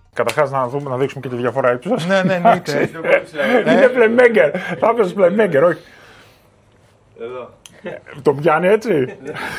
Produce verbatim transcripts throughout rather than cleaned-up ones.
Καταρχάς να, να δείξουμε και τη διαφορά ύψους. Ναι, ναι, ναι. Είναι playmaker. Θα έπαιζε playmaker, όχι. Εδώ. Το πιάνει έτσι.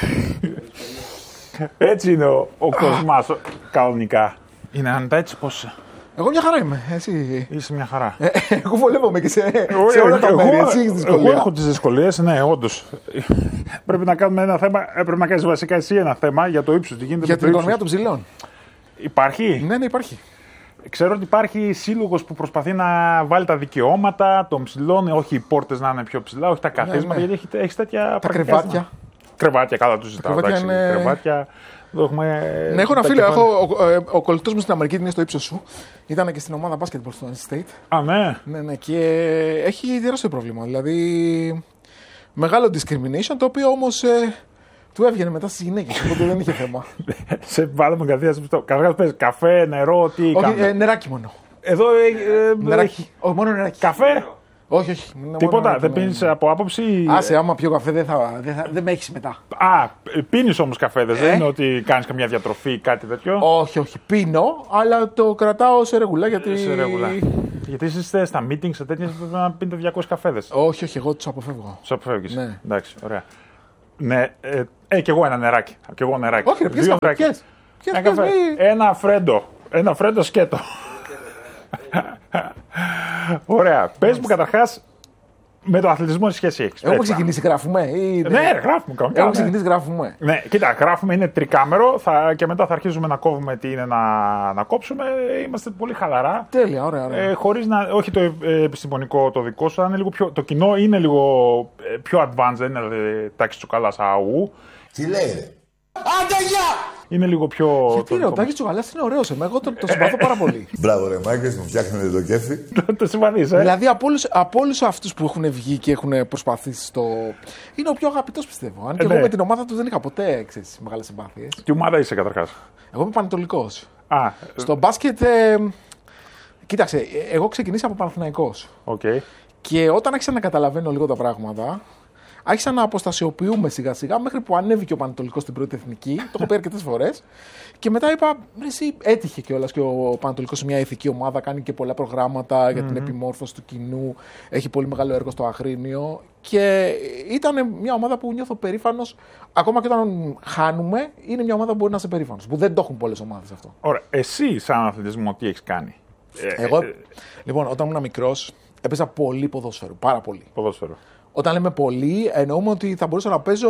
Έτσι είναι ο, ο Κοσμάς κανονικά. Είναι άνετα έτσι πώς. Εγώ μια χαρά είμαι. Εσύ. Είσαι μια χαρά. Ε, εγώ βολεύομαι και σε, σε όλα τα μέρη. Εσύ έχεις δυσκολία. Εγώ έχω τις δυσκολίες, ναι, όντως. Πρέπει να κάνουμε ένα θέμα. Πρέπει να κάνεις βασικά εσύ ένα θέμα για το ύψος. Τι γίνεται Για με την το οικονομία ύψος. των ψηλών. Υπάρχει. Ναι, ναι, υπάρχει. Ξέρω ότι υπάρχει σύλλογος που προσπαθεί να βάλει τα δικαιώματα των ψηλών, όχι οι πόρτες να είναι πιο ψηλά, όχι τα καθίσματα, ναι. γιατί έχει, έχεις τέτοια. Τα πρακτικά κρεβάτια. ζητήματα. Κρεβάτια, καλά του ζητάω. κρεβάτια Εντάξει, είναι- κρεβάτια. Εδώ έχουμε. Ναι, έχω ένα τα φίλο. κεφάλια. Έχω, ο, ο, ο κολλητός μου στην Αμερική είναι στο ύψος σου. Ήταν και στην ομάδα basketball στο N C State. Α, ναι. Ναι, ναι, και έχει τεράστιο πρόβλημα. Δηλαδή, μεγάλο discrimination, το οποίο όμως ε, του έβγαινε μετά στις γυναίκες, οπότε δεν είχε θέμα. Σε βάλαμε κατευθείαν στο αυτό. Καταρχάς πες καφέ, νερό, τι Όχι, κάνουμε. ε, νεράκι μόνο. Εδώ ε, ε, Νεράκι. έχει Όχι, μόνο νεράκι. καφέ. Όχι, όχι. μόνο Τίποτα. νεράκι, Δεν ναι, πίνεις ναι. από άποψη. Άσε, άμα πιω καφέ δεν, θα, δεν, θα, δεν με έχεις μετά. Α, πίνεις όμως καφέ. Δεν Ε? είναι ότι κάνεις καμιά διατροφή ή κάτι τέτοιο. Όχι, όχι. Πίνω, αλλά το κρατάω σε ρεγουλά γιατί. Σε ρεγουλά. Γιατί εσείς είστε στα meetings, σε τέτοιες πρέπει να πίνετε διακόσιους καφέδες. Όχι, όχι, εγώ τους αποφεύγω. Σου αποφεύγεις. Ναι. Εντάξει, ωραία. Ναι, ε, ε, κι εγώ ένα νεράκι. Κι εγώ νεράκι. Όχι, ρε, πιες Δύο καφέ. νεράκια. Πιες. Πιες, Ένα πιες, καφέ. μη- Ένα φρέντο. Ένα φρέντο σκέτο. Ωραία. Πες μου καταρχάς με το αθλητισμό τι σχέση έχεις. Έχουμε Έτσι. ξεκινήσει, γράφουμε. Ή... Ναι, ρε, γράφουμε κανονικά. Έχουμε ναι. ξεκινήσει, γράφουμε. Ναι, κοίτα, γράφουμε, είναι τρικάμερο θα, και μετά θα αρχίζουμε να κόβουμε τι είναι να, να κόψουμε. Είμαστε πολύ χαλαρά. Τέλεια, ωραία. ωραία. Ε, χωρίς να. Όχι το ε, επιστημονικό το δικό σου, αλλά είναι λίγο πιο, το κοινό είναι λίγο ε, πιο advanced, δεν είναι ε, τάξη τσουκαλάς αού. Τι λέει ρε. Είναι λίγο πιο. Γιατί το ρε, ο δικό Τάκης Τσουκαλάς είναι ωραίος, εμένα, εγώ το, το συμπαθώ πάρα πολύ. Μπράβο ρε μάγκες, μου φτιάχνετε το κέφι. μας. Το συμβαδείς, ε. Δηλαδή από όλους, από όλους αυτούς που έχουν βγει και έχουν προσπαθήσει στο. Είναι ο πιο αγαπητός πιστεύω. Αν και Ε, εγώ ναι. με την ομάδα του δεν είχα ποτέ ξέρεις, μεγάλες συμπάθειες. Τι ομάδα είσαι καταρχάς. Εγώ είμαι πανετολικός. Α, Στο μπάσκετ. Ε, κοίταξε, ε, εγώ ξεκινήσα από Παναθηναϊκός. οκ. Και όταν άρχισα να καταλαβαίνω λίγο τα πράγματα, άρχισα να αποστασιοποιούμε σιγά σιγά μέχρι που ανέβηκε ο Πανετολικός στην πρώτη εθνική. Το έχω πει αρκετές φορές. Και μετά είπα, ρε, εσύ έτυχε κιόλα και ο Πανετολικός σε μια ηθική ομάδα, κάνει και πολλά προγράμματα για την επιμόρφωση του κοινού. Έχει πολύ μεγάλο έργο στο Αγρίνιο. Και ήταν μια ομάδα που νιώθω περήφανος, ακόμα και όταν χάνουμε, είναι μια ομάδα που μπορεί να είσαι περήφανος. Που δεν το έχουν πολλές ομάδες αυτό. Ωραία. Εσύ, σαν αθλητισμό, τι έχεις κάνει. Ε, Εγώ, ε, λοιπόν, όταν ήμουν μικρός, έπαιζα πολύ ποδόσφαιρο. Πάρα πολύ. ποδόσφαιρο. Όταν λέμε πολύ, εννοούμε ότι θα μπορούσα να παίζω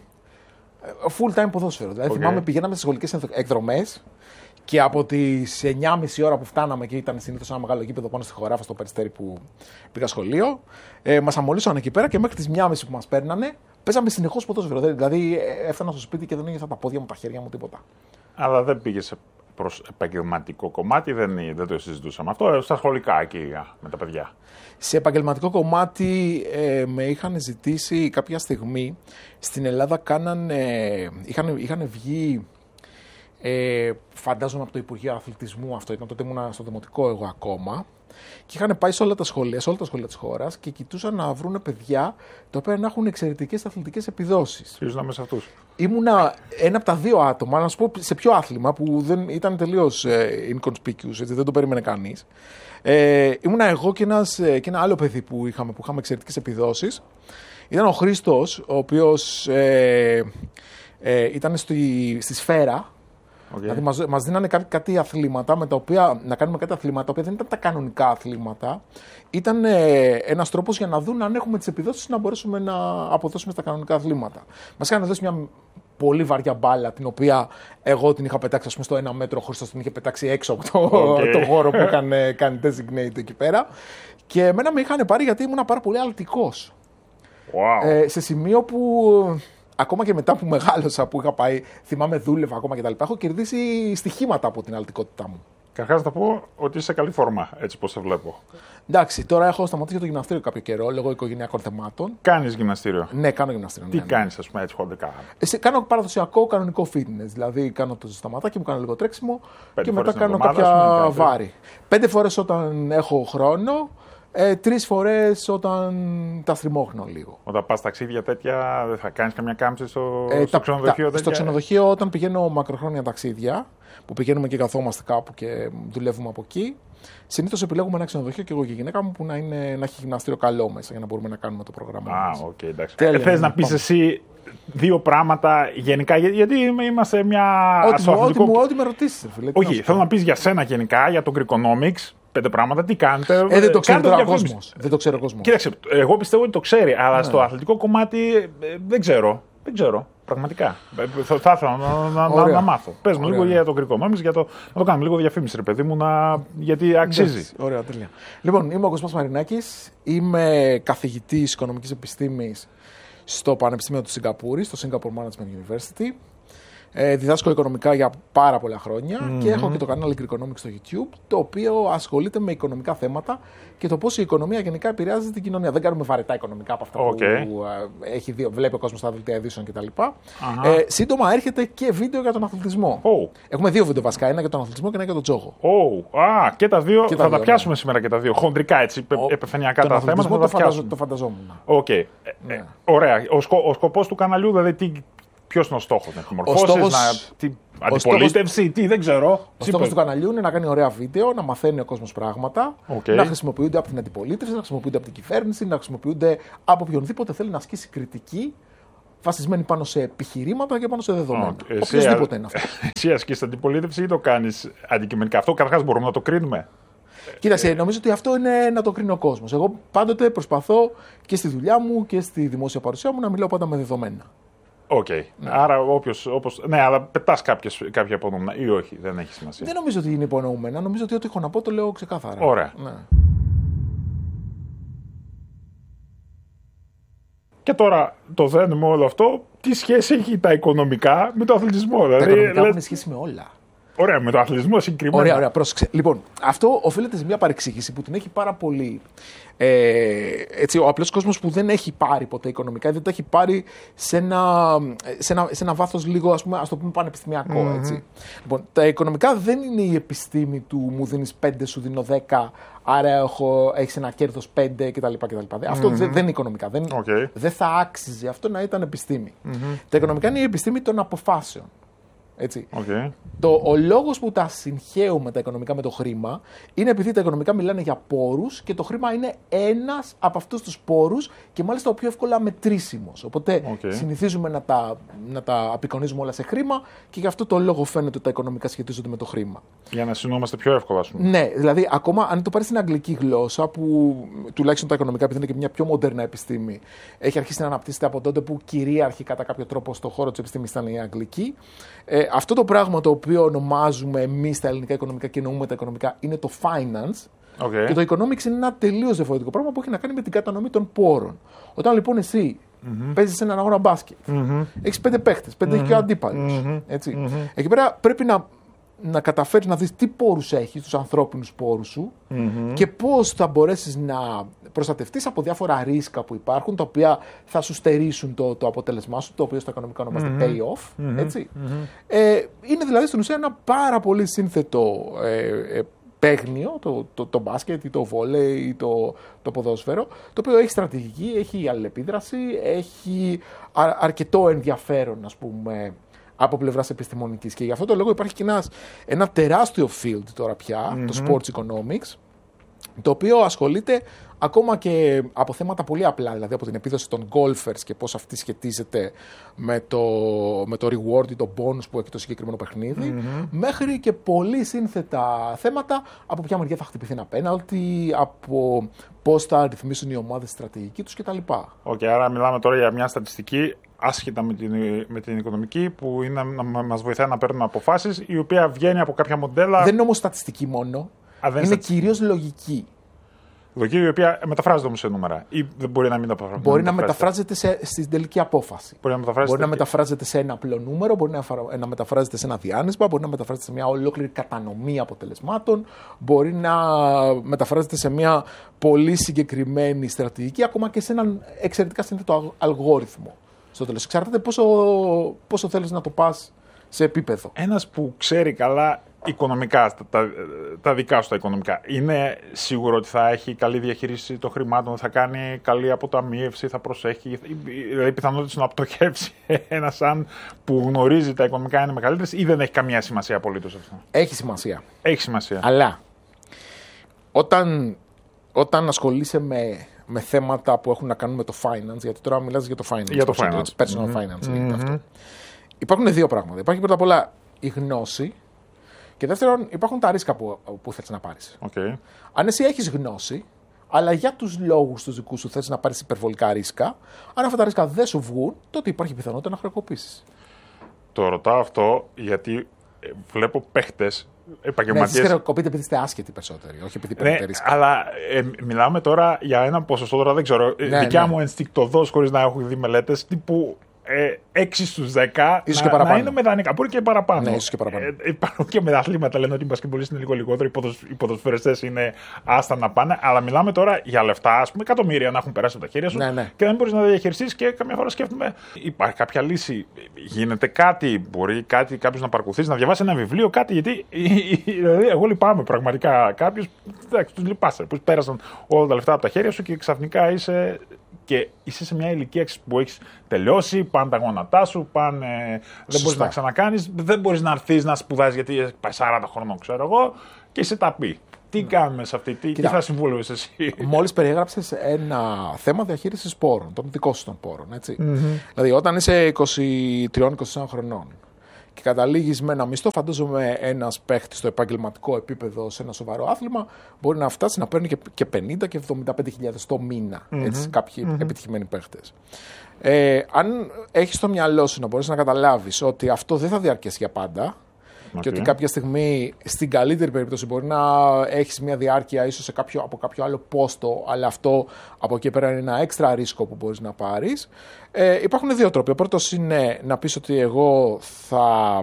ε, full time ποδόσφαιρο. Δηλαδή, Οκ. θυμάμαι πηγαίναμε στις σχολικές εκδρομές και από τις εννιά και μισή ώρα που φτάναμε και ήταν συνήθως ένα μεγάλο γήπεδο πάνω στη Χωράφα, στο Περιστέρι που πήγα σχολείο, ε, μας αμολύσαν εκεί πέρα και μέχρι τις μία και μισή που μας παίρνανε, παίζαμε συνεχώς ποδόσφαιρο. Δηλαδή, ε, έφτανα στο σπίτι και δεν ένιωθα τα πόδια μου, τα χέρια μου, τίποτα. Αλλά δεν πήγε προς επαγγελματικό κομμάτι, δεν, δεν το συζητούσαμε αυτό. Στα σχολικά εκεί με τα παιδιά. Σε επαγγελματικό κομμάτι ε, με είχαν ζητήσει κάποια στιγμή στην Ελλάδα κάνανε, είχαν, είχαν βγει ε, φαντάζομαι από το Υπουργείο Αθλητισμού, αυτό ήταν τότε ήμουν στο δημοτικό εγώ ακόμα, και είχαν πάει σε όλα τα σχολεία, σε όλα τα σχολεία της χώρας και κοιτούσαν να βρουν παιδιά τα οποία να έχουν εξαιρετικές αθλητικές επιδόσεις. Ποιος να είμαι σε αυτούς. Ήμουνα ένα από τα δύο άτομα, να σου πω σε ποιο άθλημα που δεν ήταν τελείως ε, inconspicuous, έτσι, δεν το περίμενε κανείς. Ε, ήμουνα εγώ και, ένας, ε, και ένα άλλο παιδί που είχαμε, που είχαμε εξαιρετικές επιδόσεις. Ήταν ο Χρήστος, ο οποίος ε, ε, ήταν στη, στη σφαίρα. Okay. Δηλαδή μας, μας δίνανε κάτι, κάτι αθλήματα, με τα οποία, να κάνουμε κάτι αθλήματα, τα οποία δεν ήταν τα κανονικά αθλήματα. Ήταν ε, ένας τρόπος για να δουν αν έχουμε τις επιδόσεις να μπορέσουμε να αποδώσουμε στα κανονικά αθλήματα. Μας είχαν δώσει μια πολύ βαριά μπάλα, την οποία εγώ την είχα πετάξει, ας πούμε, στο ένα μέτρο, ο Χρήστος την είχε πετάξει έξω από το, Okay. το χώρο που είχαν κάνει designate εκεί πέρα. Και εμένα με είχαν πάρει γιατί ήμουν πάρα πολύ αλτικός. Wow. Ε, σε σημείο που ακόμα και μετά που μεγάλωσα, που είχα πάει, θυμάμαι, δούλευα ακόμα κτλ. Έχω κερδίσει στοιχήματα από την αλτικότητά μου. Καταρχάς να πω ότι είσαι σε καλή φόρμα, έτσι πως σε βλέπω. Εντάξει, τώρα έχω σταματήσει για το γυμναστήριο κάποιο καιρό, λόγω οικογενειακών θεμάτων. Κάνεις γυμναστήριο. Ναι, κάνω γυμναστήριο. Τι ναι, ναι. κάνεις, ας πούμε, έτσι χοντρικά. Εσύ, κάνω παραδοσιακό κανονικό fitness. Δηλαδή, κάνω το σταματάκι μου, κάνω λίγο τρέξιμο Πέντε και μετά φορές την κάνω εβδομάδα, κάποια ας πούμε, κάτι. βάρη. Πέντε φορές όταν έχω χρόνο. Ε, τρεις φορές όταν τα στριμώχνω λίγο. Όταν πας ταξίδια τέτοια, δεν θα κάνεις καμιά κάμψη στο, Ε, στο τα- ξενοδοχείο τα- τέτοια. στο ξενοδοχείο, όταν πηγαίνω μακροχρόνια ταξίδια, που πηγαίνουμε και καθόμαστε κάπου και δουλεύουμε από εκεί, συνήθως επιλέγουμε ένα ξενοδοχείο και εγώ και η γυναίκα μου που να, είναι, να έχει γυμναστήριο καλό μέσα για να μπορούμε να κάνουμε το πρόγραμμά Α, μας. οκ, εντάξει. Τέλεια, Ε, θες να ναι, πεις πάμε. εσύ δύο πράγματα γενικά, για- γιατί είμαστε μια. Ό,τι, στο μου, ό,τι, αθλητικό- μου, ό,τι με ρωτήσεις, ρε φίλε. τι να Όχι, σου θέλω πω. να πεις για σένα γενικά, για τον Greekonomics, πέντε πράγματα, τι κάνετε. Ε, δεν το ξέρει κάντε τώρα ο διαφήμιση. κόσμος. Δεν το ξέρει ο κόσμος. Κοίταξε, εγώ πιστεύω ότι το ξέρει, αλλά Ναι. στο αθλητικό κομμάτι ε, δεν ξέρω. Δεν ξέρω. Πραγματικά. Ε, Θα, θα ήθελα να, να, να, Ωραία. να μάθω. Πες μου Ωραία, λίγο ναι. για τον Greekonomics, για το, να το κάνουμε λίγο διαφήμιση, ρε παιδί μου, να, γιατί αξίζει. Εντάξει, ωραία, τέλεια. Λοιπόν, είμαι ο Κοσμάς Μαρινάκης. Είμαι καθηγητής οικονομικής επιστήμης στο Πανεπιστήμιο του Σιγκαπούρης, στο Singapore Management University. Ε, διδάσκω οικονομικά για πάρα πολλά χρόνια και έχω και το κανάλι Greekonomics στο YouTube, το οποίο ασχολείται με οικονομικά θέματα και το πώς η οικονομία γενικά επηρεάζει την κοινωνία. Δεν κάνουμε βαρετά οικονομικά από αυτά Οκ. που ε, έχει δει, βλέπει ο κόσμος στα δελτία ειδήσεων κτλ. Αχα. Ε, σύντομα έρχεται και βίντεο για τον αθλητισμό. Oh. Έχουμε δύο βίντεο βασικά, ένα για τον αθλητισμό και ένα για τον τζόγο. Oh. Α, και τα δύο. Και θα τα τα δύο, πιάσουμε σήμερα και τα δύο. Χοντρικά έτσι, επε- Ο- επιφανειακά τον τα θέματα. αθλητισμό Θα το, τα φανταζο, πιάσουμε. το φανταζόμουν. Οκ. Ε, Ναι. ε, ωραία. Ο, σκο, ο σκοπός του καναλιού, δηλαδή, τι, ποιος είναι ο στόχος, να επιμορφώσεις, στόχος- να. Τι, αντιπολίτευση, τι, δεν ξέρω. Ο Τι στόχος πες. του καναλιού είναι να κάνει ωραία βίντεο, να μαθαίνει ο κόσμος πράγματα, Οκ. να χρησιμοποιούνται από την αντιπολίτευση, να χρησιμοποιούνται από την κυβέρνηση, να χρησιμοποιούνται από οποιονδήποτε θέλει να ασκήσει κριτική βασισμένη πάνω σε επιχειρήματα και πάνω σε δεδομένα. Οκ. Εσύ, Οποιοδήποτε α- είναι αυτό. Εσύ ασκείς αντιπολίτευση ή το κάνεις αντικειμενικά. Αυτό καταρχάς μπορούμε να το κρίνουμε. Κοίταξε, νομίζω ότι αυτό είναι να το κρίνει ο κόσμος. Εγώ πάντοτε προσπαθώ και στη δουλειά μου και στη δημόσια παρουσία μου να μιλάω πάντα με δεδομένα. Οκ. Άρα, όποιος, όπως. Ναι, αλλά πετάς κάποιες, κάποια απονομένα ή όχι, δεν έχει σημασία. Δεν νομίζω ότι είναι υπονοούμενα. Νομίζω ότι ό,τι έχω να πω το λέω ξεκάθαρα. Ωραία. Ναι. Και τώρα το δένουμε όλο αυτό, τι σχέση έχει τα οικονομικά με το αθλητισμό. Τα Δηλαδή, οικονομικά λες- έχουν σχέση με όλα. Ωραία, με το αθλητισμό συγκεκριμένα. Ωραία, ωραία, πρόσεξε. Λοιπόν, αυτό οφείλεται σε μια παρεξήγηση που την έχει πάρα πολύ. Ε, έτσι, ο απλός κόσμος που δεν έχει πάρει ποτέ οικονομικά, δεν τα έχει πάρει σε ένα, σε ένα, σε ένα βάθος λίγο, ας πούμε, ας το πούμε πανεπιστημιακό. Έτσι. Λοιπόν, τα οικονομικά δεν είναι η επιστήμη του μου δίνεις πέντε, σου δίνω δέκα, άρα έχω, έχεις ένα κέρδος πέντε κτλ. κτλ. Αυτό δεν, δεν είναι οικονομικά. Δεν, Οκ. δεν θα άξιζε αυτό να ήταν επιστήμη. Τα οικονομικά είναι η επιστήμη των αποφάσεων. Έτσι. Οκ. Το, ο λόγος που τα συγχαίουμε τα οικονομικά με το χρήμα είναι επειδή τα οικονομικά μιλάνε για πόρους και το χρήμα είναι ένας από αυτούς τους πόρους και μάλιστα ο πιο εύκολα μετρήσιμος. Οπότε Οκ. συνηθίζουμε να τα, να τα απεικονίζουμε όλα σε χρήμα και γι' αυτό το λόγο φαίνεται ότι τα οικονομικά σχετίζονται με το χρήμα. Για να συνόμαστε πιο εύκολα, ας πούμε. Ναι, δηλαδή ακόμα αν το πάρει στην αγγλική γλώσσα, που τουλάχιστον τα οικονομικά, επειδή είναι και μια πιο μοντέρνα επιστήμη, έχει αρχίσει να αναπτύσσεται από τότε που κυρίαρχη κατά κάποιο τρόπο στον χώρο της επιστήμης ήταν η αγγλική. Ε, αυτό το πράγμα το οποίο ονομάζουμε εμείς τα ελληνικά οικονομικά και εννοούμε τα οικονομικά είναι το finance. Οκ. Και το economics είναι ένα τελείως διαφορετικό πράγμα που έχει να κάνει με την κατανομή των πόρων. Όταν λοιπόν εσύ mm-hmm. παίζεις έναν αγώνα μπάσκετ, mm-hmm. έχεις πέντε παίχτες, πέντε mm-hmm. έχει και ο αντίπαλος. Mm-hmm. Έτσι. Mm-hmm. Εκεί πέρα πρέπει να, να καταφέρεις να δεις τι πόρους έχεις, τους ανθρώπινους πόρους σου mm-hmm. και πώς θα μπορέσεις να προστατευτείς από διάφορα ρίσκα που υπάρχουν, τα οποία θα σου στερήσουν το, το αποτέλεσμά σου, το οποίο στο οικονομικό ονομάζεται mm-hmm. pay-off. Mm-hmm. Έτσι. Mm-hmm. Ε, είναι δηλαδή στην ουσία ένα πάρα πολύ σύνθετο ε, ε, παίγνιο, το, το, το μπάσκετ ή το βόλεϊ ή το, το ποδόσφαιρο, το οποίο έχει στρατηγική, έχει αλληλεπίδραση, έχει α, αρκετό ενδιαφέρον, ας πούμε, από πλευράς επιστημονικής. Και γι' αυτό το λόγο υπάρχει και ένας, ένα τεράστιο field τώρα πια, mm-hmm. το sports economics, το οποίο ασχολείται ακόμα και από θέματα πολύ απλά, δηλαδή από την επίδοση των golfers και πώς αυτή σχετίζεται με το, με το reward ή το bonus που έχει το συγκεκριμένο παιχνίδι, mm-hmm. μέχρι και πολύ σύνθετα θέματα, από ποια μεριά θα χτυπηθεί ένα penalty, από πώς θα ρυθμίσουν οι ομάδες στρατηγική τους κτλ. Οκ, okay, άρα μιλάμε τώρα για μια στατιστική άσχετα με την, με την οικονομική που είναι, να μας βοηθάει να παίρνουμε αποφάσεις, η οποία βγαίνει από κάποια μοντέλα. Δεν είναι όμως στατιστική μόνο, Α, δεν είναι είναι κυρίως λογική. Λογική η οποία μεταφράζεται όμως σε νούμερα ή δεν μπορεί να μην τα Μπορεί να μεταφράζεται σε, στην τελική απόφαση. Μπορεί να μεταφράζεται, μπορεί να μεταφράζεται σε ένα απλό νούμερο, μπορεί να, να μεταφράζεται σε ένα διάνυσμα, μπορεί να μεταφράζεται σε μια ολόκληρη κατανομή αποτελεσμάτων, μπορεί να μεταφράζεται σε μια πολύ συγκεκριμένη στρατηγική, ακόμα και σε έναν εξαιρετικά σύνθετο αλγόριθμο. Στο τέλος, εξαρτάται πόσο, πόσο θέλεις να το πας σε επίπεδο. Ένας που ξέρει καλά οικονομικά, τα, τα δικά σου τα οικονομικά, είναι σίγουρο ότι θα έχει καλή διαχείριση των χρημάτων, θα κάνει καλή αποταμίευση, θα προσέχει, δηλαδή πιθανότητες να πτωχεύσει ένα σαν που γνωρίζει τα οικονομικά είναι μεγαλύτερες ή δεν έχει καμία σημασία απολύτως αυτό? Έχει σημασία. Έχει σημασία. Αλλά όταν, όταν ασχολείσαι με, με θέματα που έχουν να κάνουν με το finance, γιατί τώρα μιλάς για το finance, για το personal, finance. personal Mm-hmm. finance λέγεται Mm-hmm. αυτό. Υπάρχουν δύο πράγματα. Υπάρχει πρώτα απ' όλα η γνώση και δεύτερον υπάρχουν τα ρίσκα που, που θέλεις να πάρεις. Okay. Αν εσύ έχεις γνώση, αλλά για τους λόγους τους δικούς σου θες να πάρεις υπερβολικά ρίσκα, αν αυτά τα ρίσκα δεν σου βγουν, τότε υπάρχει πιθανότητα να χρεοκοπήσεις. Το ρωτάω αυτό γιατί βλέπω παίχτες, Ναι, επαγγελματίες. εσείς χρεοκοπείτε επειδή είστε άσχετοι περισσότεροι, όχι επειδή παίρνετε Ναι, ρίσκα. αλλά ε, μιλάμε τώρα για ένα ποσοστό, τώρα δεν ξέρω, Ναι, δικιά ναι. μου ενστικτωδώς, χωρίς να έχω δει μελέτες, τύπου ε, έξι στους δέκα Ίσως να, και παραπάνω. να είναι μεδανικά. Μπορεί και παραπάνω. Ναι, ίσως και παραπάνω. Ε, υπάρχουν και μεταθλήματα, λένε ότι οι μπασκετμπολίστες είναι λίγο λιγότερο, οι, ποδοσ, οι ποδοσφαιριστές είναι άστα να πάνε. Αλλά μιλάμε τώρα για λεφτά, ας πούμε, εκατομμύρια να έχουν περάσει από τα χέρια σου Ναι, ναι. και δεν μπορείς να τα διαχειριστείς. Και καμιά φορά σκέφτομαι, υπάρχει κάποια λύση, γίνεται κάτι, μπορεί κάτι κάποιος να παρακολουθήσει, να διαβάσει ένα βιβλίο, κάτι. Γιατί δηλαδή, εγώ λυπάμαι πραγματικά. Κάποιους τους λυπάσαι που πέρασαν όλα τα λεφτά από τα χέρια σου και ξαφνικά είσαι. Και είσαι σε μια ηλικία που έχεις τελειώσει, πάνε τα γόνατά σου, πάνε, δεν μπορείς να ξανακάνεις, δεν μπορείς να έρθεις να σπουδάσεις γιατί πάει σαράντα χρονών, ξέρω εγώ, και είσαι ταπεί. Τι ναι. κάνουμε σε αυτή, τι, τι θα συμβούλευες εσύ? Μόλις περιέγραψες ένα θέμα διαχείρισης πόρων, των δικών σου των πόρων. Έτσι. Mm-hmm. Δηλαδή, όταν είσαι είκοσι τρία είκοσι τέσσερα χρονών και καταλήγεις με ένα μισθό, φαντάζομαι ένας παίχτης στο επαγγελματικό επίπεδο σε ένα σοβαρό άθλημα μπορεί να φτάσει να παίρνει και πενήντα και εβδομήντα πέντε χιλιάδες το μήνα. Mm-hmm. Έτσι, κάποιοι mm-hmm. επιτυχημένοι παίχτες. Ε, αν έχεις στο μυαλό σου να μπορείς να καταλάβεις ότι αυτό δεν θα διαρκέσει για πάντα. Okay. Και ότι κάποια στιγμή, στην καλύτερη περίπτωση, μπορεί να έχεις μια διάρκεια ίσως σε κάποιο, από κάποιο άλλο πόστο, αλλά αυτό από εκεί πέρα είναι ένα έξτρα ρίσκο που μπορείς να πάρεις. Ε, υπάρχουν δύο τρόποι. Ο πρώτος είναι να πεις ότι εγώ θα,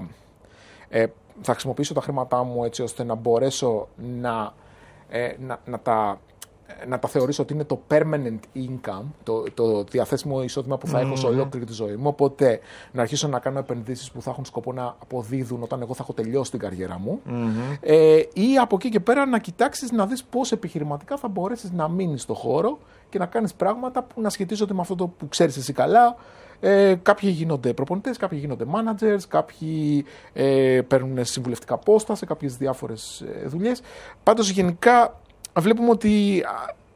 ε, θα χρησιμοποιήσω τα χρήματά μου έτσι ώστε να μπορέσω να, ε, να, να τα... να τα θεωρήσω ότι είναι το permanent income, το, το διαθέσιμο εισόδημα που θα mm-hmm. έχω σε ολόκληρη τη ζωή μου. Οπότε να αρχίσω να κάνω επενδύσεις που θα έχουν σκοπό να αποδίδουν όταν εγώ θα έχω τελειώσει την καριέρα μου. Mm-hmm. Ε, ή από εκεί και πέρα να κοιτάξεις να δεις πώς επιχειρηματικά θα μπορέσεις να μείνεις στο χώρο και να κάνεις πράγματα που να σχετίζονται με αυτό το που ξέρεις εσύ καλά. Ε, κάποιοι γίνονται προπονητές, κάποιοι γίνονται managers, κάποιοι ε, παίρνουν συμβουλευτικά πόστα σε κάποιες διάφορες ε, δουλειές. Πάντως γενικά βλέπουμε ότι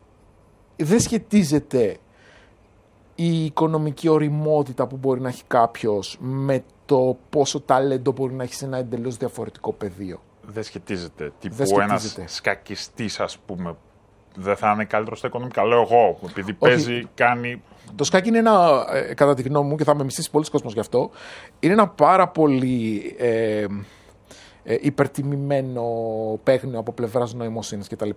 δεν σχετίζεται η οικονομική οριμότητα που μπορεί να έχει κάποιος με το πόσο ταλέντο μπορεί να έχει σε ένα εντελώς διαφορετικό πεδίο. Δεν σχετίζεται. Τύπου δεν ένας σκακιστής, ας πούμε, δεν θα είναι καλύτερος στα οικονομικά. Λέω εγώ, επειδή Όχι. παίζει, κάνει... Το σκάκι είναι ένα, κατά τη γνώμη μου, και θα με μισήσει πολλοί κόσμος γι' αυτό, είναι ένα πάρα πολύ... Ε, υπερτιμημένο παίγνιο από πλευράς νοημοσύνης κτλ.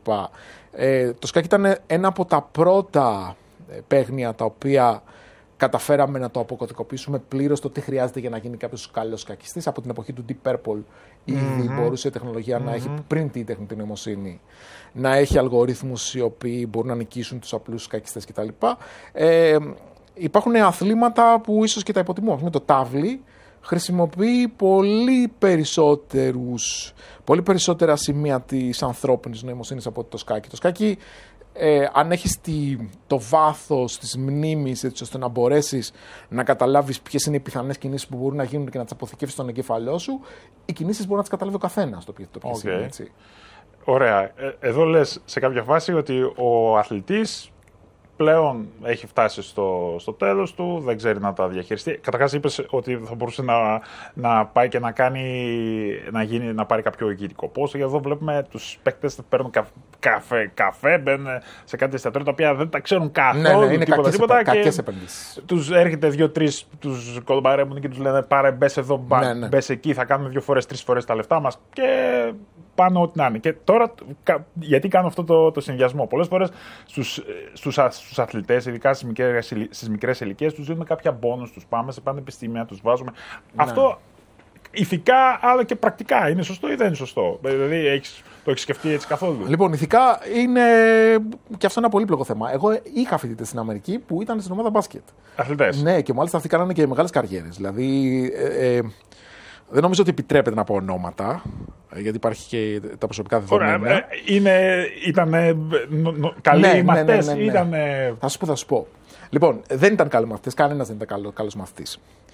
Ε, το σκάκι ήταν ένα από τα πρώτα παίγνια τα οποία καταφέραμε να το αποκωδικοποιήσουμε πλήρως το τι χρειάζεται για να γίνει κάποιος καλός σκακιστής. Από την εποχή του Deep Purple ήδη mm-hmm. μπορούσε η τεχνολογία mm-hmm. να έχει πριν την τεχνητή νοημοσύνη, να έχει αλγορίθμους οι οποίοι μπορούν να νικήσουν τους απλούς σκακιστές κτλ. Ε, υπάρχουν αθλήματα που ίσως και τα υποτιμούμε. Με το τάβλι χρησιμοποιεί πολύ, περισσότερους, πολύ περισσότερα σημεία της ανθρώπινης νοημοσύνης από το σκάκι. Το σκάκι, ε, αν έχεις τη, το βάθος της μνήμης έτσι ώστε να μπορέσεις να καταλάβεις ποιες είναι οι πιθανές κινήσεις που μπορούν να γίνουν και να τις αποθηκεύσεις στον εγκέφαλό σου, οι κινήσεις μπορεί να τις καταλάβει ο καθένας το ποιες okay. είναι, έτσι. Ωραία. Ε, εδώ λες σε κάποια φάση ότι ο αθλητής πλέον έχει φτάσει στο, στο τέλος του, δεν ξέρει να τα διαχειριστεί. Καταρχάς είπες ότι θα μπορούσε να, να πάει και να κάνει, να, γίνει, να πάρει κάποιο ηγετικό πόστο. Γιατί εδώ βλέπουμε τους παίκτες που παίρνουν κα, καφέ, καφέ, μπαίνουν σε κάτι εστιατόριο τα οποία δεν τα ξέρουν καθόλου. Ναι, ναι, είναι τίποτα, κακές, τίποτα, κακές επενδύσεις. Τους έρχεται δύο-τρεις, τους κολομπαρέμουν και τους λένε πάρε μπες εδώ, ναι, ναι. μπες εκεί, θα κάνουμε δύο φορές, τρεις φορές τα λεφτά μας και πάνε ό,τι να είναι. Και τώρα, γιατί κάνω αυτό το, το συνδυασμό. Πολλές φορές στους, στους, στους αθλητές, ειδικά στις μικρές, στις μικρές ηλικίες, τους δίνουμε κάποια μπόνους, τους πάμε σε πανεπιστήμια, τους βάζουμε. Ναι. Αυτό ηθικά αλλά και πρακτικά είναι σωστό ή δεν είναι σωστό? Δηλαδή έχεις, το έχεις σκεφτεί έτσι καθόλου? Λοιπόν, ηθικά είναι και αυτό ένα πολύπλοκο θέμα. Εγώ είχα φοιτητές στην Αμερική που ήταν στην ομάδα μπάσκετ. Αθλητές. Ναι, και μάλιστα αυτοί κάνανε και μεγάλες καριέρες. Δηλαδή, ε, ε, Δεν νομίζω ότι επιτρέπεται να πω ονόματα, γιατί υπάρχει και τα προσωπικά δεδομένα. Ωραία, είναι, ήτανε νο, νο, καλοί ναι, μαθητές, ναι, ναι, ναι, ναι. ήτανε... Θα σου πω, θα σου πω. Λοιπόν, δεν ήταν καλοί μαθητές, κανένας δεν ήταν καλό, καλός μαθητής.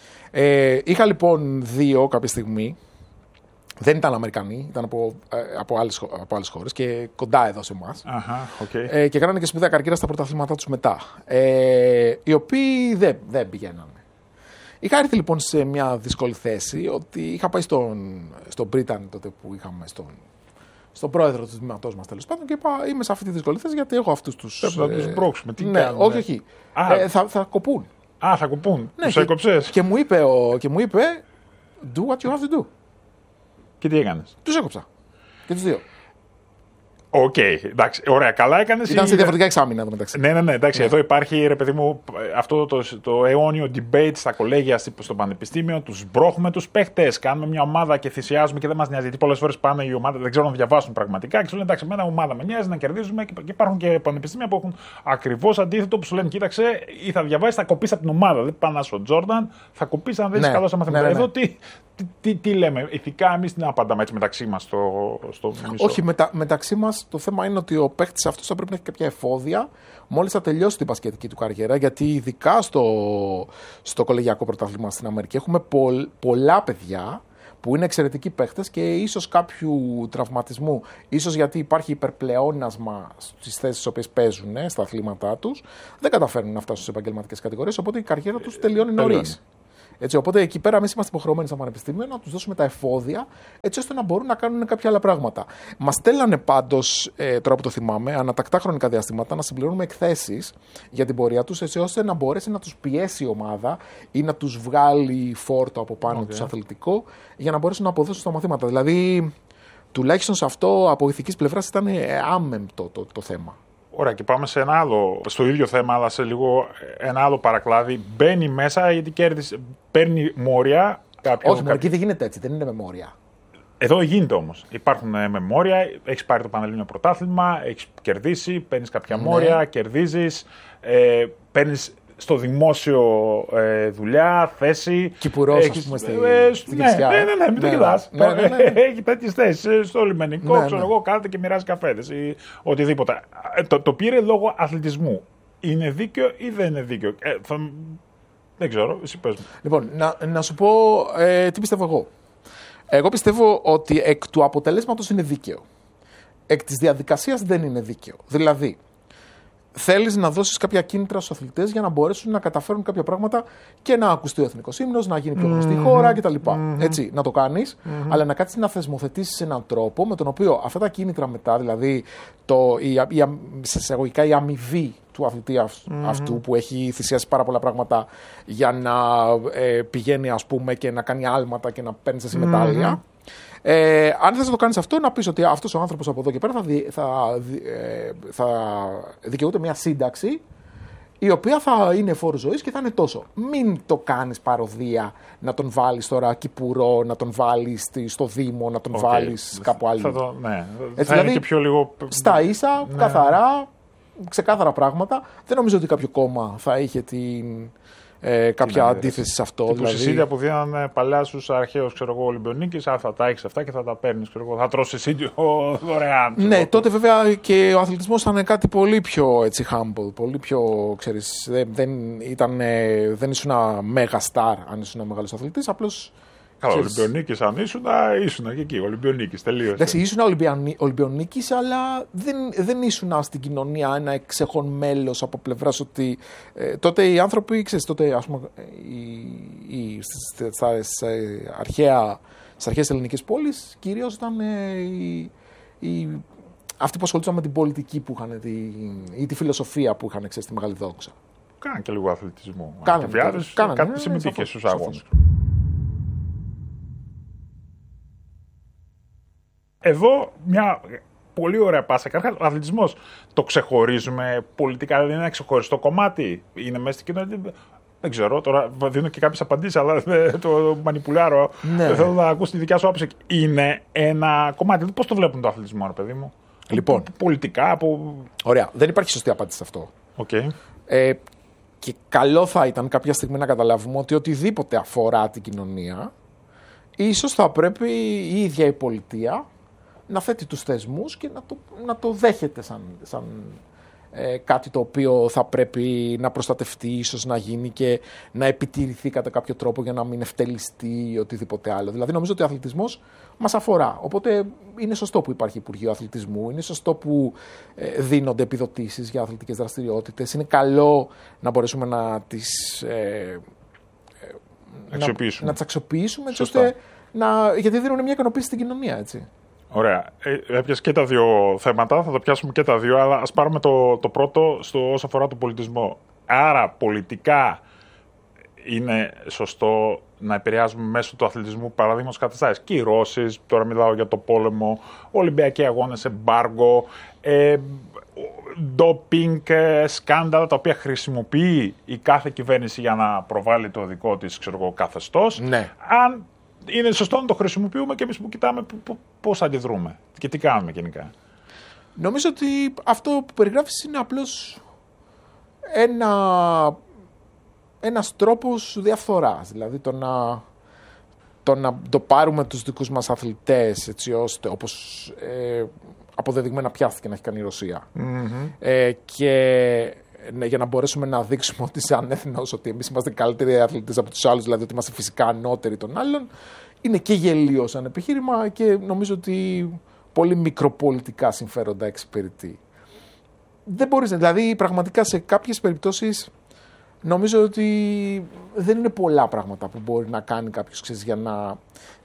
Ε, είχα λοιπόν δύο κάποια στιγμή, δεν ήταν Αμερικανοί, ήταν από, από, άλλες, από άλλες χώρες και κοντά εδώ σε εμάς. Okay. Ε, και κάνανε και σπουδαία καριέρα στα πρωταθλήματά τους μετά. Ε, οι οποίοι δεν, δεν πηγαίνανε. Είχα έρθει λοιπόν σε μια δύσκολη θέση ότι είχα πάει στον, στον Μπρίταν τότε που είχαμε στον, στον πρόεδρο του τμήματός μας τέλος πάντων και είπα είμαι σε αυτή τη δύσκολη θέση γιατί έχω αυτούς τους... Πρέπει να τους μπρώξουμε. Τι ναι, κάνουμε. όχι, όχι. Ε, θα, θα κοπούν. Α, θα κοπούν. Ναι, τους και, έκοψες. Και μου είπε, ο, και μου είπε do what you have to do. Και τι έκανες. Τους έκοψα. Και τους δύο. Οκ, okay, εντάξει, ωραία, καλά έκανες. Ήταν ή... σε διαφορετικά εξάμηνα εδώ μεταξύ. Ναι, ναι, ναι, εντάξει, Ναι. εδώ υπάρχει, ρε παιδί μου, αυτό το, το, το αιώνιο debate στα κολέγια στο πανεπιστήμιο. Τους μπρώχουμε τους παίχτες. Κάνουμε μια ομάδα και θυσιάζουμε και δεν μας νοιάζει. Γιατί πολλές φορές πάνε οι ομάδες, δεν ξέρουν να διαβάσουν πραγματικά και σου λένε εντάξει, εμένα ομάδα με νοιάζει να κερδίζουμε. Και υπάρχουν και πανεπιστήμια που έχουν ακριβώς αντίθετο που σου λένε κοίταξε, ή θα διαβάσεις, θα κοπείς από την ομάδα. Δεν πάνε στο Τζόρνταν, θα κοπείς αν δεν είσαι Ναι, καλό στα μαθηματικά. ναι, ναι, ναι. Εδώ τι, τι, τι, τι λέμε, ηθικά εμείς τι να απαντάμε έτσι μεταξύ μας στο, στο μισό. Όχι, μετα, μεταξύ μας το θέμα είναι ότι ο παίχτης αυτός θα πρέπει να έχει κάποια εφόδια μόλις θα τελειώσει την μπασκετική του καριέρα. Γιατί ειδικά στο, στο κολεγιακό πρωτάθλημα στην Αμερική έχουμε πολλ, πολλά παιδιά που είναι εξαιρετικοί παίχτες και ίσως κάποιου τραυματισμού, ίσως γιατί υπάρχει υπερπλεόνασμα στις θέσεις στις οποίες παίζουν, στα αθλήματά τους, δεν καταφέρνουν να φτάσουν σε επαγγελματικές κατηγορίες, οπότε η καριέρα τους τελειώνει νωρίς. Έτσι, οπότε εκεί πέρα εμείς είμαστε υποχρεωμένοι στα πανεπιστήμια να τους δώσουμε τα εφόδια έτσι ώστε να μπορούν να κάνουν κάποια άλλα πράγματα. Μας στέλνανε πάντως, ε, τώρα που το θυμάμαι, ανατακτά χρονικά διαστήματα να συμπληρώνουμε εκθέσεις για την πορεία τους έτσι ώστε να μπορέσει να τους πιέσει η ομάδα ή να τους βγάλει φόρτο από πάνω Okay. τους αθλητικό για να μπορέσουν να αποδώσουν στα μαθήματα. Δηλαδή, τουλάχιστον σε αυτό από ηθικής πλευράς ήταν άμεμπτο το, το, το θέμα. Ωραία, και πάμε σε ένα άλλο, στο ίδιο θέμα, αλλά σε λίγο ένα άλλο παρακλάδι. Μπαίνει μέσα γιατί κέρδισε, παίρνει μόρια. Κάποιο, Όχι, μερικοί δεν γίνεται έτσι, δεν είναι με μόρια. Εδώ γίνεται όμως. Υπάρχουν ε, με μόρια, έχεις πάρει το Πανελλήνιο Πρωτάθλημα, έχεις κερδίσει, παίρνεις κάποια Ναι. μόρια, κερδίζεις, ε, παίρνεις στο δημόσιο ε, δουλειά, θέση. Κυπουρός, έχεις, ας πούμε, στη, ε, στην ναι, Κυψιά. ναι, ναι, ναι, μην το Ναι, κοιτάς. ναι, ναι, ναι. Έχει τέτοιες θέσεις στο λιμενικό, Ναι, ξέρω ναι. εγώ, κάθεται και μοιράζει καφέδες ή οτιδήποτε. Ε, Το, το πήρε λόγω αθλητισμού. Είναι δίκαιο ή δεν είναι δίκαιο. Ε, θα... Δεν ξέρω, εσύ πες μου. Λοιπόν, να, να σου πω ε, τι πιστεύω εγώ. Εγώ πιστεύω ότι εκ του αποτελέσματος είναι δίκαιο. Εκ της διαδικασίας δεν είναι δίκαιο. Δηλαδή, θέλεις να δώσεις κάποια κίνητρα στους αθλητές για να μπορέσουν να καταφέρουν κάποια πράγματα και να ακουστεί ο εθνικός ύμνος, να γίνει πιο γνωστή η χώρα κτλ. Mm-hmm. Έτσι, να το κάνεις, mm-hmm. αλλά να κάτσεις να θεσμοθετήσεις έναν τρόπο με τον οποίο αυτά τα κίνητρα μετά, δηλαδή το, η, η, σε εισαγωγικά η αμοιβή του αθλητή αυ- mm-hmm. αυτού που έχει θυσιάσει πάρα πολλά πράγματα για να ε, πηγαίνει ας πούμε και να κάνει άλματα και να παίρνει εσύ μετάλλια. Mm-hmm. Ε, αν θες να το κάνεις αυτό, να πεις ότι αυτός ο άνθρωπος από εδώ και πέρα θα, δι, θα, δι, ε, θα δικαιούται μια σύνταξη η οποία θα είναι φόρου ζωής και θα είναι τόσο. Μην το κάνεις παροδία να τον βάλεις τώρα κυπουρό, να τον βάλεις στη, στο Δήμο, να τον Okay. βάλεις κάπου αλλού. Θα το, ναι. Έτσι, θα είναι δηλαδή, και πιο λίγο... Στα ίσα, ναι. καθαρά, ξεκάθαρα πράγματα. Δεν νομίζω ότι κάποιο κόμμα θα είχε την, ε, κάποια ναι, αντίθεση σε αυτό. Τύπου Δηλαδή... συσίδια που δίνανε παλιά στους αρχαίους Ολυμπιονίκης, θα τα έχεις αυτά και θα τα παίρνεις. Θα τρως εσύ δωρεάν. Ναι, εγώ. Τότε βέβαια και ο αθλητισμός ήταν κάτι πολύ πιο έτσι, humble, πολύ πιο, ξέρεις, δεν, δεν, ήταν, δεν ήσουν ένα μέγα στάρ αν ήσουν ένα μεγάλος αθλητής, απλώς... Καλά, Ολυμπιονίκης αν ήσουν, ήσουν και εκεί, Ολυμπιονίκης, τελείωσε. Εντάξει, ήσουν Ολυμπιονίκης, αλλά δεν, δεν ήσουν στην κοινωνία ένα εξέχον μέλος από πλευράς ότι ε, τότε οι άνθρωποι, ξέρεις, τότε ας πούμε, οι, οι, στα, στα, στα, αρχαία, στις αρχαίες ελληνικές πόλεις κυρίως ήταν ε, οι, οι, αυτοί που ασχολούνταν με την πολιτική που είχαν τη, ή τη φιλοσοφία που είχαν, ξέρεις, τη μεγάλη δόξα. Κάναν και λίγο αθλητισμό. Κάναν, κάναν, κάτι συμμετείχε στους αγώνες. Εδώ μια πολύ ωραία πάσα. Καταρχάς, ο αθλητισμός το ξεχωρίζουμε πολιτικά, δηλαδή είναι ένα ξεχωριστό κομμάτι. Είναι μέσα στην κοινωνία. Δεν ξέρω, τώρα δίνω και κάποιες απαντήσεις, αλλά το μανιπουλάρω. Ναι. Θέλω να ακούσω τη δικιά σου άποψη. Είναι ένα κομμάτι. Πώς το βλέπουν το αθλητισμό, ρε παιδί μου? Λοιπόν. Πολιτικά, από. Ωραία. Δεν υπάρχει σωστή απάντηση σε αυτό. Okay. Ε, και καλό θα ήταν κάποια στιγμή να καταλάβουμε ότι οτιδήποτε αφορά την κοινωνία ίσως θα πρέπει η ίδια η πολιτεία να θέτει τους θεσμούς και να το, να το δέχεται σαν, σαν ε, κάτι το οποίο θα πρέπει να προστατευτεί, ίσως να γίνει και να επιτηρηθεί κατά κάποιο τρόπο για να μην ευτελιστεί ή οτιδήποτε άλλο. Δηλαδή νομίζω ότι ο αθλητισμός μας αφορά. Οπότε είναι σωστό που υπάρχει Υπουργείο Αθλητισμού, είναι σωστό που ε, δίνονται επιδοτήσεις για αθλητικές δραστηριότητες. Είναι καλό να μπορέσουμε να τις, ε, να, να τις αξιοποιήσουμε, έτσι ώστε να, γιατί δίνουν μια ικανοποίηση στην κοινωνία, έτσι. Ωραία. Ε, έπιασε και τα δύο θέματα, θα τα πιάσουμε και τα δύο, αλλά ας πάρουμε το, το πρώτο στο, όσο αφορά τον πολιτισμό. Άρα, πολιτικά είναι σωστό να επηρεάζουμε μέσω του αθλητισμού παραδείγματος καταστάσεις. Κυρώσεις, τώρα μιλάω για το πόλεμο, Ολυμπιακοί αγώνες, εμπάργο, ε, ντόπινγκ, σκάνδαλα τα οποία χρησιμοποιεί η κάθε κυβέρνηση για να προβάλλει το δικό της, ξέρω εγώ, καθεστώς. Ναι. Αν είναι σωστό να το χρησιμοποιούμε και εμείς που κοιτάμε πώς αντιδρούμε και τι κάνουμε γενικά. Νομίζω ότι αυτό που περιγράφεις είναι απλώς ένα, ένας τρόπος διαφθοράς. Δηλαδή το να, το να το πάρουμε τους δικούς μας αθλητές, έτσι ώστε όπως ε, αποδεδειγμένα πιάστηκε να έχει κάνει η Ρωσία. Mm-hmm. Ε, και ναι, για να μπορέσουμε να δείξουμε ότι σαν έθνος ότι εμείς είμαστε καλύτεροι αθλητές από τους άλλους, δηλαδή ότι είμαστε φυσικά ανώτεροι των άλλων, είναι και γελίο σαν επιχείρημα και νομίζω ότι πολύ μικροπολιτικά συμφέροντα εξυπηρετεί. Δεν μπορείς, δηλαδή πραγματικά σε κάποιες περιπτώσεις νομίζω ότι δεν είναι πολλά πράγματα που μπορεί να κάνει κάποιος, ξέρεις, για να...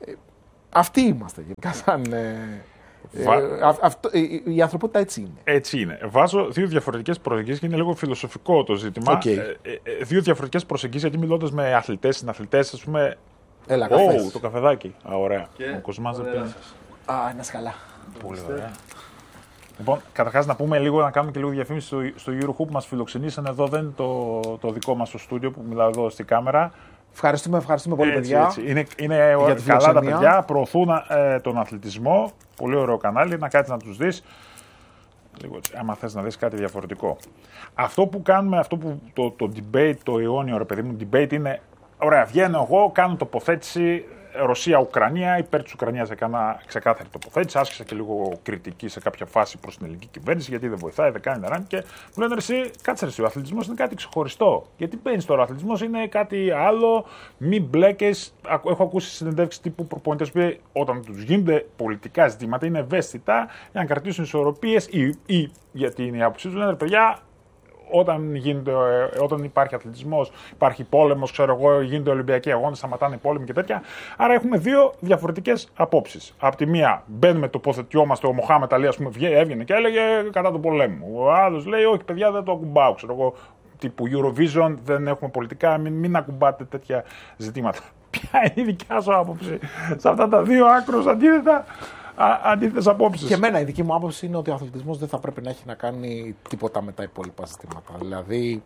Αυτοί είμαστε γενικά σαν... Βα... Ε, α, αυτό, η, η ανθρωπότητα έτσι είναι. Έτσι είναι. Βάζω δύο διαφορετικές προσεγγίσεις και είναι λίγο φιλοσοφικό το ζήτημα. Okay. Ε, ε, δύο διαφορετικές προσεγγίσεις, γιατί μιλώντας με αθλητές, συναθλητές, ας πούμε. Έλα, oh, το καφεδάκι. Α, ωραία. Και... Ο Κοσμάς δεν πίνει. Α, να σκαλά. Πολύ ωραία. Λοιπόν, καταρχάς να πούμε λίγο, να κάνουμε και λίγο διαφήμιση στο, στο Eurohoop που μας φιλοξενήσαν. Εδώ δεν είναι το, το δικό μας το στούντιο που μιλάω εδώ στη κάμερα. Ευχαριστούμε, ευχαριστούμε πολύ, έτσι, παιδιά. Έτσι. Είναι, είναι καλά τα παιδιά, προωθούν ε, τον αθλητισμό. Πολύ ωραίο κανάλι, να κάτσεις να τους δεις. Λίγο έτσι, άμα θες να δεις κάτι διαφορετικό. Αυτό που κάνουμε, αυτό που το, το debate, το αιώνιο ρε παιδί μου, debate είναι, ωραία, βγαίνω εγώ, κάνω τοποθέτηση Ρωσία-Ουκρανία, υπέρ της Ουκρανίας έκανα ξεκάθαρη τοποθέτηση, άσκησα και λίγο κριτική σε κάποια φάση προς την ελληνική κυβέρνηση, γιατί δεν βοηθάει, δεν κάνει νεράν και μου λένε εσύ, κάτσε ρε, ο αθλητισμός είναι κάτι ξεχωριστό. Γιατί παίρνεις τώρα, ο αθλητισμός είναι κάτι άλλο, μην μπλέκες. Έχω ακούσει συνεντεύξεις τύπου προπονητές που όταν τους γίνονται πολιτικά ζητήματα είναι ευαίσθητα για να κρατήσουν ισορροπίες ή, ή γιατί είναι η άποψή τους, λένε ρε παιδιά. Όταν, γίνεται, όταν υπάρχει αθλητισμός, υπάρχει πόλεμος, ξέρω εγώ, γίνονται Ολυμπιακοί αγώνες, σταματάνε οι πόλεμοι και τέτοια. Άρα έχουμε δύο διαφορετικές απόψεις. Απ' τη μία μπαίνουμε, τοποθετιόμαστε, ο Μοχάμετ Αλή, ας πούμε, έβγαινε και έλεγε κατά του πολέμου. Ο άλλος λέει, όχι παιδιά, δεν το ακουμπάω, ξέρω εγώ, τύπου Eurovision, δεν έχουμε πολιτικά, μην, μην ακουμπάτε τέτοια ζητήματα. Ποια είναι η δικιά σου άποψη σε αυτά τα δύο άκρως αντίθετα? Αντίθετες απόψεις. Και εμένα η δική μου άποψη είναι ότι ο αθλητισμός δεν θα πρέπει να έχει να κάνει τίποτα με τα υπόλοιπα ζητήματα. Δηλαδή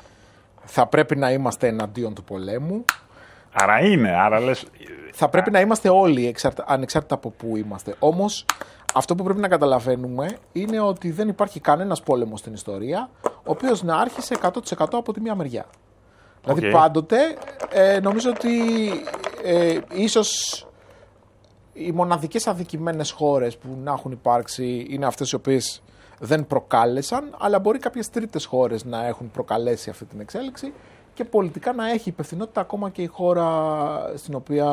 θα πρέπει να είμαστε εναντίον του πολέμου. Άρα είναι, άρα λες... Θα πρέπει να είμαστε όλοι εξαρτα... ανεξάρτητα από πού είμαστε. Όμως αυτό που πρέπει να καταλαβαίνουμε είναι ότι δεν υπάρχει κανένας πόλεμος στην ιστορία ο οποίος να άρχισε εκατό τοις εκατό από τη μία μεριά. Okay. Δηλαδή πάντοτε ε, νομίζω ότι ε, ίσως οι μοναδικές αδικημένες χώρες που να έχουν υπάρξει είναι αυτές οι οποίες δεν προκάλεσαν, αλλά μπορεί κάποιες τρίτες χώρες να έχουν προκαλέσει αυτή την εξέλιξη και πολιτικά να έχει υπευθυνότητα ακόμα και η χώρα στην οποία,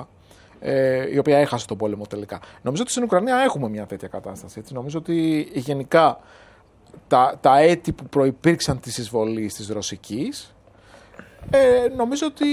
ε, η οποία έχασε τον πόλεμο τελικά. Νομίζω ότι στην Ουκρανία έχουμε μια τέτοια κατάσταση. Έτσι. Νομίζω ότι γενικά τα, τα έτη που προϋπήρξαν της εισβολής της ρωσικής, ε, νομίζω ότι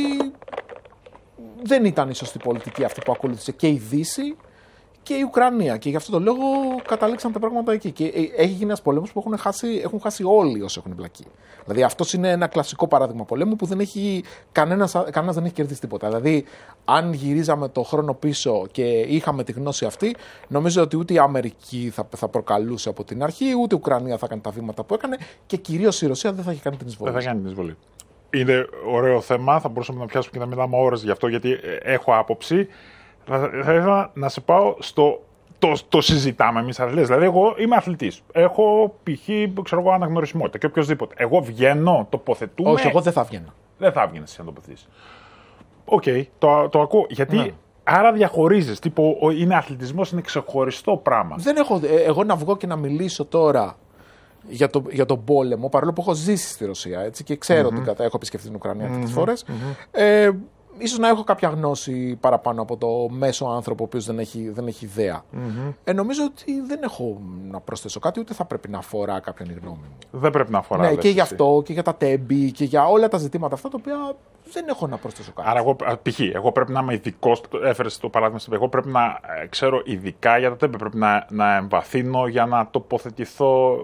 δεν ήταν η σωστή πολιτική αυτή που ακολούθησε και η Δύση και η Ουκρανία. Και γι' αυτό το λόγο καταλήξαν τα πράγματα εκεί. Και έχει γίνει ένας πολέμος που έχουν χάσει, έχουν χάσει όλοι όσοι έχουν εμπλακεί. Δηλαδή, αυτό είναι ένα κλασικό παράδειγμα πολέμου που δεν έχει, κανένας, κανένας δεν έχει κερδίσει τίποτα. Δηλαδή, αν γυρίζαμε το χρόνο πίσω και είχαμε τη γνώση αυτή, νομίζω ότι ούτε η Αμερική θα, θα προκαλούσε από την αρχή, ούτε η Ουκρανία θα έκανε τα βήματα που έκανε και κυρίως η Ρωσία δεν θα έχει κάνει την εισβολή. Δεν θα κάνει την εισβολή. Είναι ωραίο θέμα, θα μπορούσαμε να πιάσουμε και να μιλάμε ώρες γι' αυτό, γιατί έχω άποψη. Θα ήθελα να σε πάω στο το, το συζητάμε εμείς αθλητές. Δηλαδή, εγώ είμαι αθλητής. Έχω π.χ. ξέρω εγώ αναγνωρισιμότητα και οποιοδήποτε. Εγώ βγαίνω, τοποθετούμε. Όχι, εγώ δεν θα βγαίνω. Δεν θα βγαίνεις εσύ να τοποθετήσεις. Οκ, okay, το, το ακούω. Γιατί ναι. Άρα διαχωρίζεις. Τύπο, είναι αθλητισμός, είναι ξεχωριστό πράγμα. Δεν έχω, εγώ να βγω και να μιλήσω τώρα για, το, για τον πόλεμο, παρόλο που έχω ζήσει στη Ρωσία έτσι, και ξέρω mm-hmm. ότι κατά, έχω επισκεφτεί την Ουκρανία αρκετές mm-hmm. φορές. Mm-hmm. Ε, ίσως να έχω κάποια γνώση παραπάνω από το μέσο άνθρωπο ο οποίος δεν έχει, δεν έχει ιδέα. Mm-hmm. Ε, νομίζω ότι δεν έχω να προσθέσω κάτι, ούτε θα πρέπει να αφορά κάποιον η γνώμη μου. Δεν πρέπει να αφορά. Ναι, και γι' αυτό και για τα τέμπη και για όλα τα ζητήματα αυτά τα οποία δεν έχω να προσθέσω κάτι. Άρα, εγώ, π.χ., εγώ πρέπει να είμαι ειδικός, έφερες το παράδειγμα, εγώ πρέπει να ε, ξέρω ειδικά για τα τέμπη, πρέπει να, να εμβαθύνω για να τοποθετηθώ.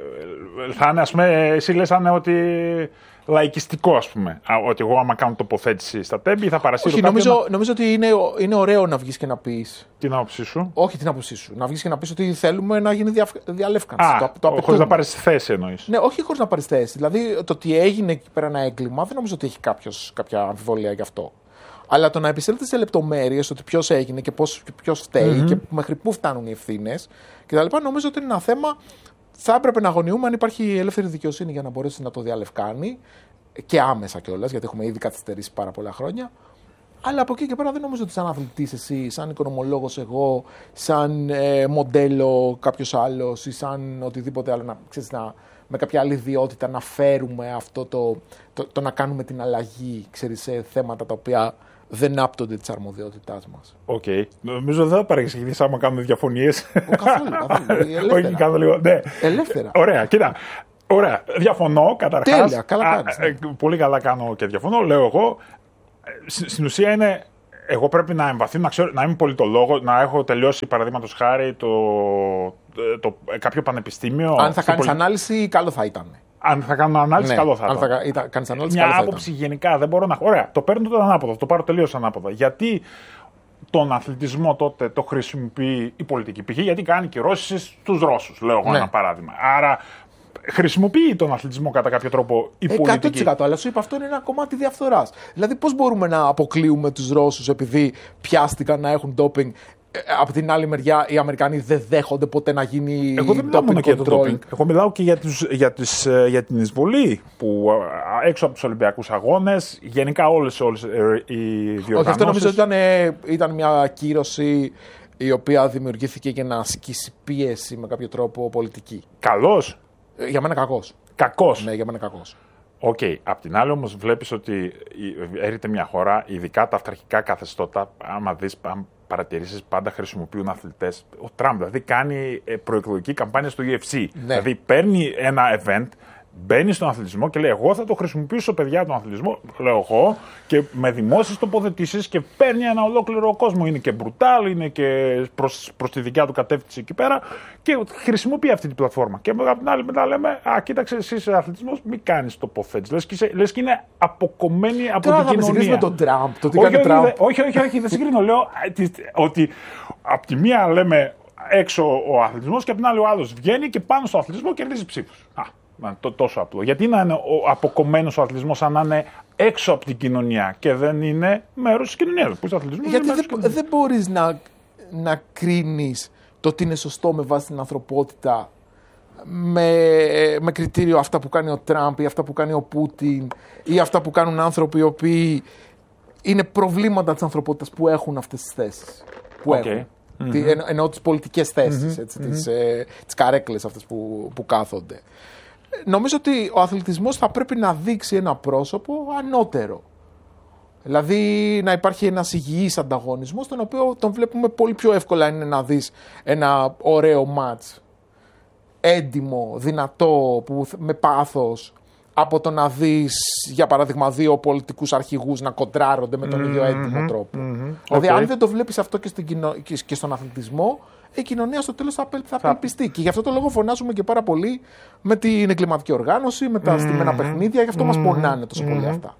Ε, θα είναι, ας πούμε, εσύ λες, αν είναι ότι. Λαϊκιστικό, ας πούμε. Ότι εγώ, άμα κάνω τοποθέτηση στα τέμπη, θα παρασύρω. Όχι, νομίζω, να... νομίζω ότι είναι, είναι ωραίο να βγεις και να πεις. Την άποψή σου. Όχι την άποψή σου. Να βγεις και να πεις ότι θέλουμε να γίνει δια... διαλεύκανση. Α, το, το χωρίς να πάρεις θέση εννοείς. Ναι, όχι χωρίς να πάρεις θέση. Δηλαδή, το ότι έγινε εκεί πέρα ένα έγκλημα, δεν νομίζω ότι έχει κάποιος, κάποια αμφιβολία γι' αυτό. Αλλά το να επισέλθει σε λεπτομέρειες, ότι ποιος έγινε και ποιος φταίει mm-hmm. και μέχρι πού φτάνουν οι ευθύνες κτλ. Νομίζω ότι είναι ένα θέμα. Θα έπρεπε να αγωνιούμε αν υπάρχει ελεύθερη δικαιοσύνη για να μπορέσει να το διαλευκάνει και άμεσα κιόλας, γιατί έχουμε ήδη καθυστερήσει πάρα πολλά χρόνια. Αλλά από εκεί και πέρα δεν νομίζω ότι σαν αθλητής εσύ, σαν οικονομολόγος εγώ, σαν ε, μοντέλο κάποιος άλλος ή σαν οτιδήποτε άλλο, να, ξέρεις, να, με κάποια άλλη ιδιότητα να φέρουμε αυτό το, το, το να κάνουμε την αλλαγή, ξέρεις, σε θέματα τα οποία δεν άπτονται της αρμοδιότητάς μας. Οκ. Okay. Νομίζω δεν θα παρεξηγηθείς άμα κάνουμε διαφωνίες. Καθόλου, καθόλου. Όχι, κάνω λίγο. Ναι. Ελεύθερα. Ωραία, κοίτα. Ωραία. Διαφωνώ καταρχάς. Τέλεια, καλά κάνεις. Ναι. Πολύ καλά κάνω και διαφωνώ. Λέω εγώ. Στην ουσία είναι. Εγώ πρέπει να εμβαθύνω, να, ξέρω, να είμαι πολιτολόγος, να έχω τελειώσει παραδείγματος χάρη το, το, το, κάποιο πανεπιστήμιο. Αν θα κάνεις πολι... ανάλυση, καλό θα ήταν. Αν θα κάνω ανάλυση, ναι, καλό θα ήταν. Αν θα κάνεις ανάλυση, μια καλό άποψη θα ήταν. γενικά δεν μπορώ να. Ωραία, το παίρνω τότε ανάποδα, το πάρω τελείως ανάποδα. Γιατί τον αθλητισμό τότε το χρησιμοποιεί η πολιτική π.χ. γιατί κάνει κυρώσεις στους Ρώσους, λέω εγώ, ναι, ένα παράδειγμα. Άρα χρησιμοποιεί τον αθλητισμό κατά κάποιο τρόπο η πολιτική. εκατό τοις εκατό, αλλά σου είπα, αυτό είναι ένα κομμάτι διαφθοράς. Δηλαδή, πώς μπορούμε να αποκλείουμε τους Ρώσους επειδή πιάστηκαν να έχουν ντόπινγκ. Από την άλλη μεριά, οι Αμερικανοί δεν δέχονται ποτέ να γίνει. Εγώ δεν μιλάω μόνο για το ντόπινγκ. Εγώ μιλάω και για, τους, για, τις, για την εισβολή που έξω από τους Ολυμπιακούς Αγώνες, γενικά όλες, όλες οι διοργανώσεις. Όχι, αυτό νομίζω ότι ήταν, ήταν μια κύρωση η οποία δημιουργήθηκε για να ασκήσει πίεση με κάποιο τρόπο πολιτική. Καλός. Για μένα κακός. Κακός. Ναι, για μένα κακός. Οκ. Okay. Απ' την άλλη όμως βλέπεις ότι έρχεται μια χώρα, ειδικά τα αυταρχικά καθεστώτα, άμα δεις, αν παρατηρήσεις, πάντα χρησιμοποιούν αθλητές. Ο Τραμπ δηλαδή κάνει προεκλογική καμπάνια στο γιου εφ σι. Ναι. Δηλαδή παίρνει ένα event, μπαίνει στον αθλητισμό και λέει: εγώ θα το χρησιμοποιήσω, παιδιά, τον αθλητισμό, λέω εγώ, και με δημόσιες τοποθετήσεις και παίρνει ένα ολόκληρο κόσμο. Είναι και μπρουτάλ, είναι και προς, προς τη δικιά του κατεύθυνση εκεί πέρα και χρησιμοποιεί αυτή την πλατφόρμα. Και από την άλλη μετά λέμε: α, κοίταξε, εσύ είσαι αθλητισμός, μην κάνεις τοποθέτηση. Λες και, λες και είναι αποκομμένη από τώρα την κοινωνία. Τώρα θα με τον Τραμπ, το τι όχι, κάνει όχι, Τραμπ. Όχι, όχι, όχι, δεν συγκρίνω. Λέω ότι από τη μία λέμε έξω ο αθλητισμός και από την άλλη ο άλλος βγαίνει και πάνω στο αθλητισμό κερδίζει ψήφους. Το, τόσο απλό. Γιατί να είναι ο αποκομμένος ο αθλητισμός αν να είναι έξω από την κοινωνία και δεν είναι μέρος της κοινωνίας. Που αθλητισμός γιατί είναι δεν, δεν μπορείς να, να κρίνεις το τι είναι σωστό με βάση την ανθρωπότητα με, με κριτήριο αυτά που κάνει ο Τραμπ ή αυτά που κάνει ο Πούτιν ή αυτά που κάνουν άνθρωποι οι οποίοι είναι προβλήματα της ανθρωπότητας που έχουν αυτές τις θέσεις. Που okay. έχουν. Mm-hmm. Τι, εν, εννοώ τις πολιτικές θέσεις, mm-hmm. έτσι, mm-hmm. τις, ε, τις καρέκλες αυτές που, που κάθονται. Νομίζω ότι ο αθλητισμός θα πρέπει να δείξει ένα πρόσωπο ανώτερο. Δηλαδή να υπάρχει ένας υγιής ανταγωνισμός, τον οποίο τον βλέπουμε πολύ πιο εύκολα είναι να δεις ένα ωραίο μάτς, έντιμο, δυνατό, που, με πάθος, από το να δεις, για παράδειγμα, δύο πολιτικούς αρχηγούς να κοντράρονται με τον mm-hmm. ίδιο έντιμο τρόπο. Mm-hmm. Δηλαδή, okay. αν δεν το βλέπεις αυτό και, στην κοινο... και στον αθλητισμό, η κοινωνία στο τέλος θα, θα απελπιστεί. Και γι' αυτό το λόγο φωνάζουμε και πάρα πολύ με την εγκληματική οργάνωση, με τα mm-hmm. στημένα παιχνίδια, γι' αυτό mm-hmm. μας πονάνε τόσο mm-hmm. πολύ αυτά.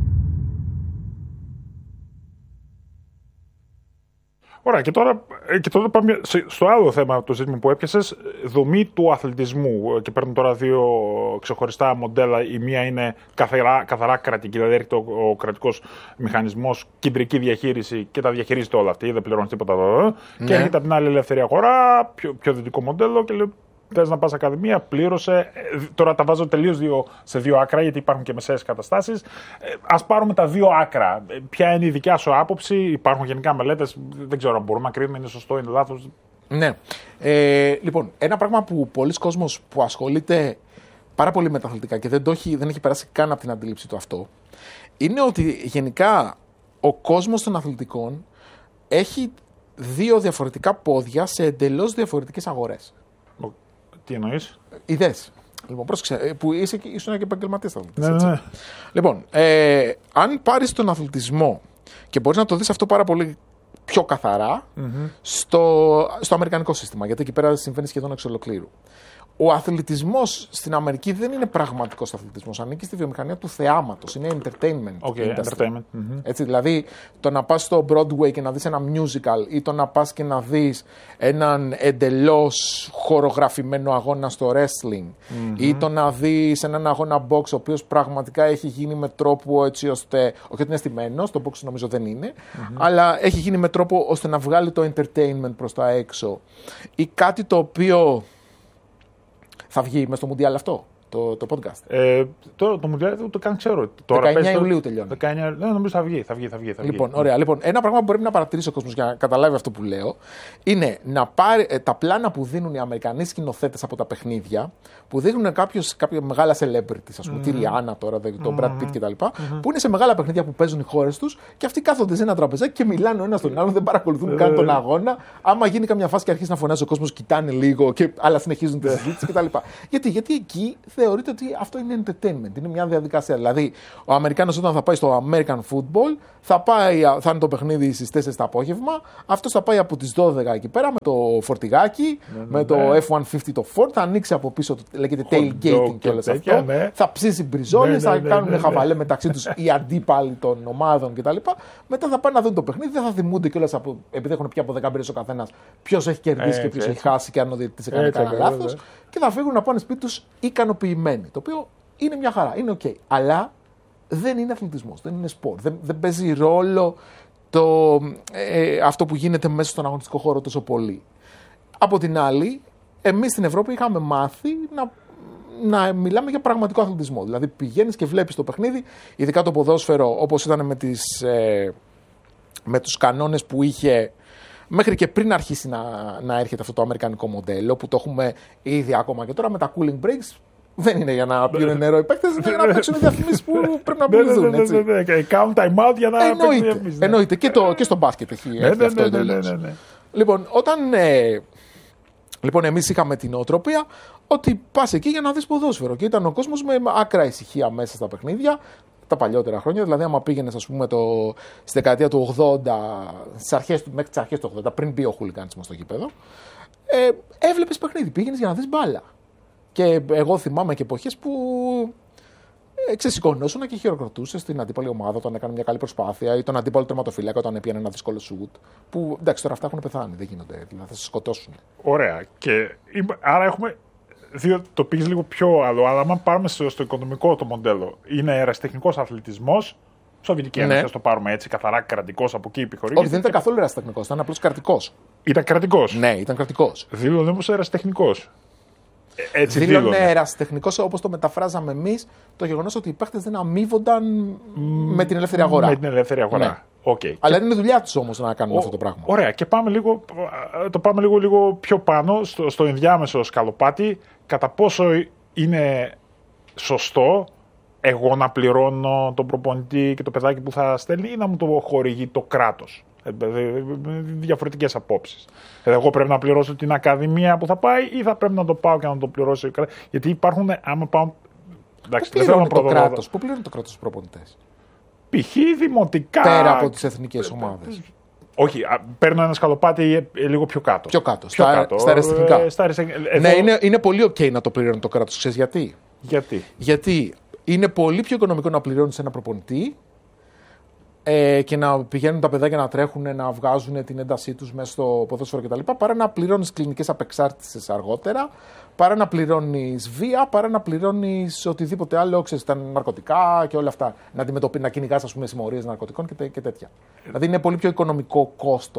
Ωραία, και τώρα, και τώρα πάμε στο άλλο θέμα, το ζήτημα που έπιασες, δομή του αθλητισμού. Και παίρνουν τώρα δύο ξεχωριστά μοντέλα. Η μία είναι καθαρά, καθαρά κρατική, δηλαδή έρχεται ο, ο κρατικός μηχανισμός, κεντρική διαχείριση και τα διαχειρίζεται όλα αυτή, δεν πληρώνει τίποτα εδώ. Ναι. Και έρχεται από την άλλη ελεύθερη αγορά, πιο, πιο δυτικό μοντέλο και Θες να πας ακαδημία, πλήρωσε. Τώρα τα βάζω τελείως δύο, σε δύο άκρα, γιατί υπάρχουν και μεσαίες καταστάσεις. Ας πάρουμε τα δύο άκρα. Ποια είναι η δικιά σου άποψη, υπάρχουν γενικά μελέτες, δεν ξέρω αν μπορούμε να κρίνουμε, είναι σωστό, είναι λάθος. Ναι. Ε, λοιπόν, ένα πράγμα που πολλοί κόσμος που ασχολείται πάρα πολύ με τα αθλητικά και δεν, το έχει, δεν έχει περάσει καν από την αντίληψη του αυτό, είναι ότι γενικά ο κόσμος των αθλητικών έχει δύο διαφορετικά πόδια σε εντελώς διαφορετικές αγορές. Τι εννοείς? Ιδέες. Λοιπόν, πρόσεξε, που είσαι, ήσουν και επαγγελματίας αθλητής. Ναι, ναι. Λοιπόν, ε, αν πάρεις τον αθλητισμό και μπορείς να το δεις αυτό πάρα πολύ πιο καθαρά mm-hmm. στο, στο αμερικανικό σύστημα, γιατί εκεί πέρα συμβαίνει σχεδόν εξ ολοκλήρου. Ο αθλητισμός στην Αμερική δεν είναι πραγματικός αθλητισμός. Ανήκει στη βιομηχανία του θεάματος. Είναι entertainment. Okay, entertainment. Mm-hmm. Έτσι, δηλαδή, το να πας στο Broadway και να δεις ένα musical ή το να πας και να δεις έναν εντελώς χορογραφημένο αγώνα στο wrestling mm-hmm. ή το να δεις έναν αγώνα box ο οποίος πραγματικά έχει γίνει με τρόπο έτσι ώστε. Όχι ότι είναι στημένος, το box νομίζω δεν είναι, mm-hmm. αλλά έχει γίνει με τρόπο ώστε να βγάλει το entertainment προς τα έξω. Ή κάτι το οποίο. Θα βγει μες στο Μουντιάλ αυτό, το, το podcast. Ε, το το Μουντιάλ δεν το καν ξέρω. Τώρα δεκαεννιά Ιουλίου τελειώνει. δεκαεννιά, ναι, νομίζω θα βγει, θα βγει, θα βγει. Θα βγει. Λοιπόν, ωραία. Λοιπόν, ένα πράγμα που πρέπει να παρατηρήσει ο κόσμος για να καταλάβει αυτό που λέω είναι να πάρει ε, τα πλάνα που δίνουν οι Αμερικανοί σκηνοθέτες από τα παιχνίδια, που δείχνουν κάποιους, κάποια μεγάλα celebrities, ας πούμε, mm-hmm. τη Ριάννα τώρα, τον mm-hmm. Brad Pitt κτλ., mm-hmm. που είναι σε μεγάλα παιχνίδια που παίζουν οι χώρες τους και αυτοί κάθονται σε ένα τραπεζάκι και μιλάνε ο ένας τον άλλον, δεν παρακολουθούν καν τον αγώνα. Άμα γίνει καμιά φάση και αρχίσει να φωνάζει ο κόσμος, κοιτάνε λίγο, και, αλλά συνεχίζουν τη συζήτηση κτλ. Γιατί, γιατί εκεί θεωρείται ότι αυτό είναι entertainment, είναι μια διαδικασία. Δηλαδή, ο Αμερικάνος όταν θα πάει στο American football, θα, πάει, θα είναι το παιχνίδι στις τέσσερις το απόγευμα, αυτός θα πάει από τις δώδεκα εκεί πέρα με το φορτηγάκι, ναι, με ναι. το εφ εκατόν πενήντα το Ford, θα ανοίξει από πίσω, το, λέγεται tailgating και όλες αυτό, ναι. θα ψήσει μπριζόλες, ναι, ναι, θα κάνουν ναι, ναι, χαβαλέ ναι. μεταξύ τους οι αντίπαλοι των ομάδων κτλ. Μετά θα πάνε να δουν το παιχνίδι, δεν θα θυμούνται κιόλας από, επειδή έχουν πια από δέκα μπύρες ο καθένας, ποιος έχει κερδίσει ε, και ποιος έχει χάσει και αν ο διαιτητής έκανε κανένα λάθος, και θα φύγουν να πάνε σπίτι τους ικανοποιημένοι. Το οποίο είναι μια χαρά, είναι οκ. Okay. Αλλά δεν είναι αθλητισμός, δεν είναι σπορ. Δεν, δεν παίζει ρόλο το, ε, αυτό που γίνεται μέσα στον αγωνιστικό χώρο τόσο πολύ. Από την άλλη, εμείς στην Ευρώπη είχαμε μάθει να, να μιλάμε για πραγματικό αθλητισμό. Δηλαδή πηγαίνεις και βλέπεις το παιχνίδι, ειδικά το ποδόσφαιρο, όπως ήταν με, τις, ε, με τους κανόνες που είχε μέχρι και πριν αρχίσει να, να έρχεται αυτό το αμερικανικό μοντέλο, που το έχουμε ήδη ακόμα και τώρα με τα cooling breaks. Δεν είναι για να πιούν νερό οι παίκτες, είναι για να παίξουν οι διαφημίσεις που πρέπει να πουληθούν. Count time out για να παίξουν διαφημίσεις. Εννοείται. Και, το, και στο μπάσκετ έχει έρθει αυτό εντελώς. Λοιπόν, όταν ε, λοιπόν, εμείς είχαμε την νοοτροπία ότι πας εκεί για να δεις ποδόσφαιρο και ήταν ο κόσμος με άκρα ησυχία μέσα στα παιχνίδια. Τα παλιότερα χρόνια, δηλαδή, άμα πήγαινες, ας πούμε, το, στη δεκαετία του ογδόντα, στις αρχές, μέχρι τις αρχές του ογδόντα, πριν μπει ο χουλικάνισμα στο γήπεδο, ε, έβλεπες παιχνίδι, πήγαινες για να δεις μπάλα. Και εγώ θυμάμαι και εποχές που ε, ξεσηκωνόσουν και χειροκροτούσες στην αντίπαλη ομάδα όταν έκανε μια καλή προσπάθεια ή τον αντίπαλο τερματοφύλακα όταν έπιανε ένα δύσκολο σουτ. Που εντάξει, τώρα αυτά έχουν πεθάνει, δεν γίνονται, δηλαδή θα σε σκοτώσουν. Ωραία. Και άρα έχουμε. Δύο, το πήγες λίγο πιο άλλο, αλλά αν πάρουμε στο, στο οικονομικό το μοντέλο, είναι ερασιτεχνικός αθλητισμός. Σοβιετική Ένωση, ναι. το πάρουμε έτσι, καθαρά κρατικός από εκεί επιχορήγηση. Όχι, δεν ήταν καθόλου ερασιτεχνικός, ήταν απλώς κρατικός. Ήταν κρατικός. Ναι, ήταν κρατικός. Δήλωνε όμως ερασιτεχνικός. Έτσι δήλωνε ερασιτεχνικός, όπως το μεταφράζαμε εμείς, το γεγονός ότι οι παίχτες δεν αμείβονταν mm, με την ελεύθερη αγορά. Με την ελεύθερη αγορά. Ναι. Okay. Αλλά είναι δουλειά τους όμως να κάνουν Ο, αυτό το πράγμα. Ωραία, και πάμε λίγο, το πάμε λίγο, λίγο πιο πάνω, στο, στο ενδιάμεσο σκαλοπάτι, κατά πόσο είναι σωστό εγώ να πληρώνω τον προπονητή και το παιδάκι που θα στέλνει ή να μου το χορηγεί το κράτος. Διαφορετικές απόψεις. Εγώ πρέπει να πληρώσω την ακαδημία που θα πάει ή θα πρέπει να το πάω και να το πληρώσω. Γιατί υπάρχουν, άμα πάω. Εντάξει, πού πληρώνει το κράτος, πού πληρώνει το κράτος τους προπονητές? Π.χ. δημοτικά. Πέρα από τις εθνικές ομάδες. Όχι, παίρνω ένα σκαλοπάτι λίγο πιο κάτω. Πιο κάτω, πιο στα, κάτω. στα αεραστεχνικά. Ε, στα αεραστεχνικά. Ναι, είναι, είναι πολύ ok να το πληρώνει το κράτος. Ξέρεις γιατί? Γιατί? Γιατί είναι πολύ πιο οικονομικό να πληρώνεις ένα προπονητή ε, και να πηγαίνουν τα παιδάκια να τρέχουν, να βγάζουν την έντασή τους μέσα στο ποδόσφαιρο κτλ. Παρά να πληρώνεις κλινικές απεξάρτησες αργότερα, παρά να πληρώνεις βία, παρά να πληρώνεις οτιδήποτε άλλο, ξέρεις, τα ναρκωτικά και όλα αυτά. Να αντιμετωπίσεις, να κυνηγάς, ας πούμε, συμμορίες ναρκωτικών και, τέ, και τέτοια. Δηλαδή είναι πολύ πιο οικονομικό κόστος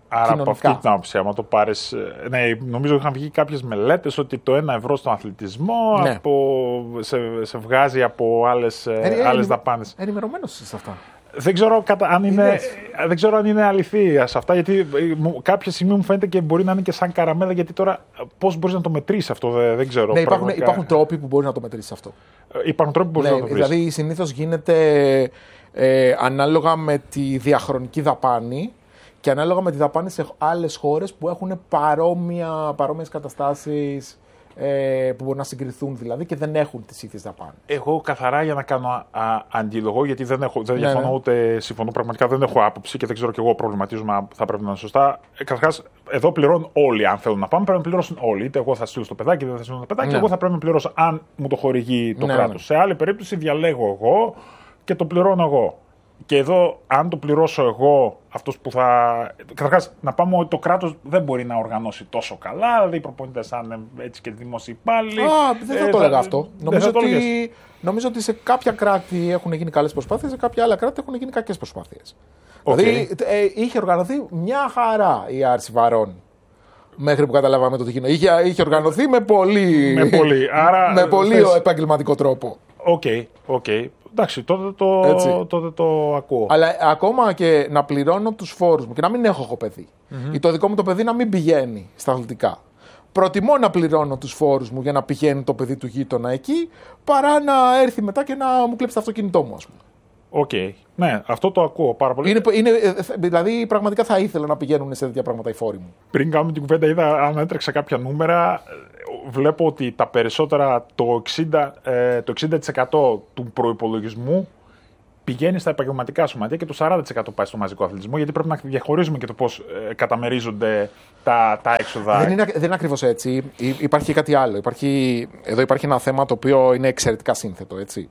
Άρα κοινωνικά. από αυτή την άποψη, άμα το πάρεις. Ναι, νομίζω είχαν βγει κάποιες μελέτες ότι το ένα ευρώ στον αθλητισμό Ναι. από, σε, σε βγάζει από άλλες, Ε, άλλες ε, δαπάνες. Ενημερωμένος είσαι σε αυτά. Δεν ξέρω, κατα... αν είναι... Είδες. δεν ξέρω αν είναι αληθεία σε αυτά, γιατί ε, μου- κάποια στιγμή μου φαίνεται και μπορεί να είναι και σαν καραμέλα, γιατί τώρα πώς μπορείς να το μετρήσεις αυτό, δεν, δεν ξέρω. Ναι, υπάρχουν, πραγματικά. υπάρχουν τρόποι που μπορεί να το μετρήσει αυτό. Ε, Υπάρχουν τρόποι που μπορείς Ναι, να το βρεις. δηλαδή συνήθως γίνεται ε, ανάλογα με τη διαχρονική δαπάνη και ανάλογα με τη δαπάνη σε άλλες χώρες που έχουν παρόμοια, παρόμοιες καταστάσεις ε, που μπορούν να συγκριθούν δηλαδή και δεν έχουν τις ίδιες δαπάνες. Εγώ καθαρά για να κάνω α, α, αντίλογο, γιατί δεν, έχω, δεν Ναι, διαφωνώ ναι. ούτε συμφωνώ, πραγματικά δεν έχω άποψη και δεν ξέρω κι εγώ προβληματίζομαι αν θα πρέπει να είναι σωστά. Ε, Καταρχάς, εδώ πληρώνουν όλοι αν θέλουν να πάμε, πρέπει να πληρώσουν όλοι. Είτε εγώ θα στείλω στο παιδάκι, είτε δεν θα στείλω στο παιδάκι, Ναι. εγώ θα πρέπει να πληρώσω αν μου το χορηγεί το Ναι, κράτος. ναι. Σε άλλη περίπτωση διαλέγω εγώ και το πληρώνω εγώ. Και εδώ, αν το πληρώσω εγώ, αυτός που θα. Καταρχάς, να πάμε ότι το κράτος δεν μπορεί να οργανώσει τόσο καλά. Δηλαδή, οι προπονητές θα είναι έτσι και δημόσιοι υπάλληλοι. Α, δεν θα Ε, το έλεγα αυτό. δεν Νομίζω θα το έλεγες. ότι, νομίζω ότι σε κάποια κράτη έχουν γίνει καλές προσπάθειες, σε κάποια άλλα κράτη έχουν γίνει κακές προσπάθειες. Οκ. Δηλαδή, ε, είχε οργανωθεί μια χαρά η άρση βαρών. Μέχρι που καταλάβαμε το τι γίνεται. Είχε, είχε οργανωθεί με πολύ, Με πολύ. Άρα, με πολύ θες- επαγγελματικό τρόπο. Οκ, οκ. Εντάξει, τότε το, Έτσι. τότε το ακούω. Αλλά ακόμα και να πληρώνω τους φόρους μου και να μην έχω εγώ παιδί. Ή το δικό μου το παιδί να μην πηγαίνει στα αθλητικά. Προτιμώ να πληρώνω τους φόρους μου για να πηγαίνει το παιδί του γείτονα εκεί, παρά να έρθει μετά και να μου κλέψει το αυτοκίνητό μου, ας πούμε. Οκ. Ναι, αυτό το ακούω πάρα πολύ. Είναι, είναι, ε, δηλαδή, πραγματικά θα ήθελα να πηγαίνουν σε τέτοια πράγματα οι φόροι μου. Πριν κάνουμε την κουβέντα, είδα, αν έτρεξα κάποια νούμερα, ε, βλέπω ότι τα περισσότερα, το εξήντα, ε, το εξήντα τοις εκατό του προϋπολογισμού πηγαίνει στα επαγγελματικά σωματεία και το σαράντα τοις εκατό πάει στο μαζικό αθλητισμό, γιατί πρέπει να διαχωρίζουμε και το πώς ε, καταμερίζονται τα, τα έξοδα. Δεν είναι, δεν είναι ακριβώς έτσι. Υ- Υπάρχει και κάτι άλλο. Υπάρχει, εδώ υπάρχει ένα θέμα το οποίο είναι εξαιρετικά σύνθετο, έτσι.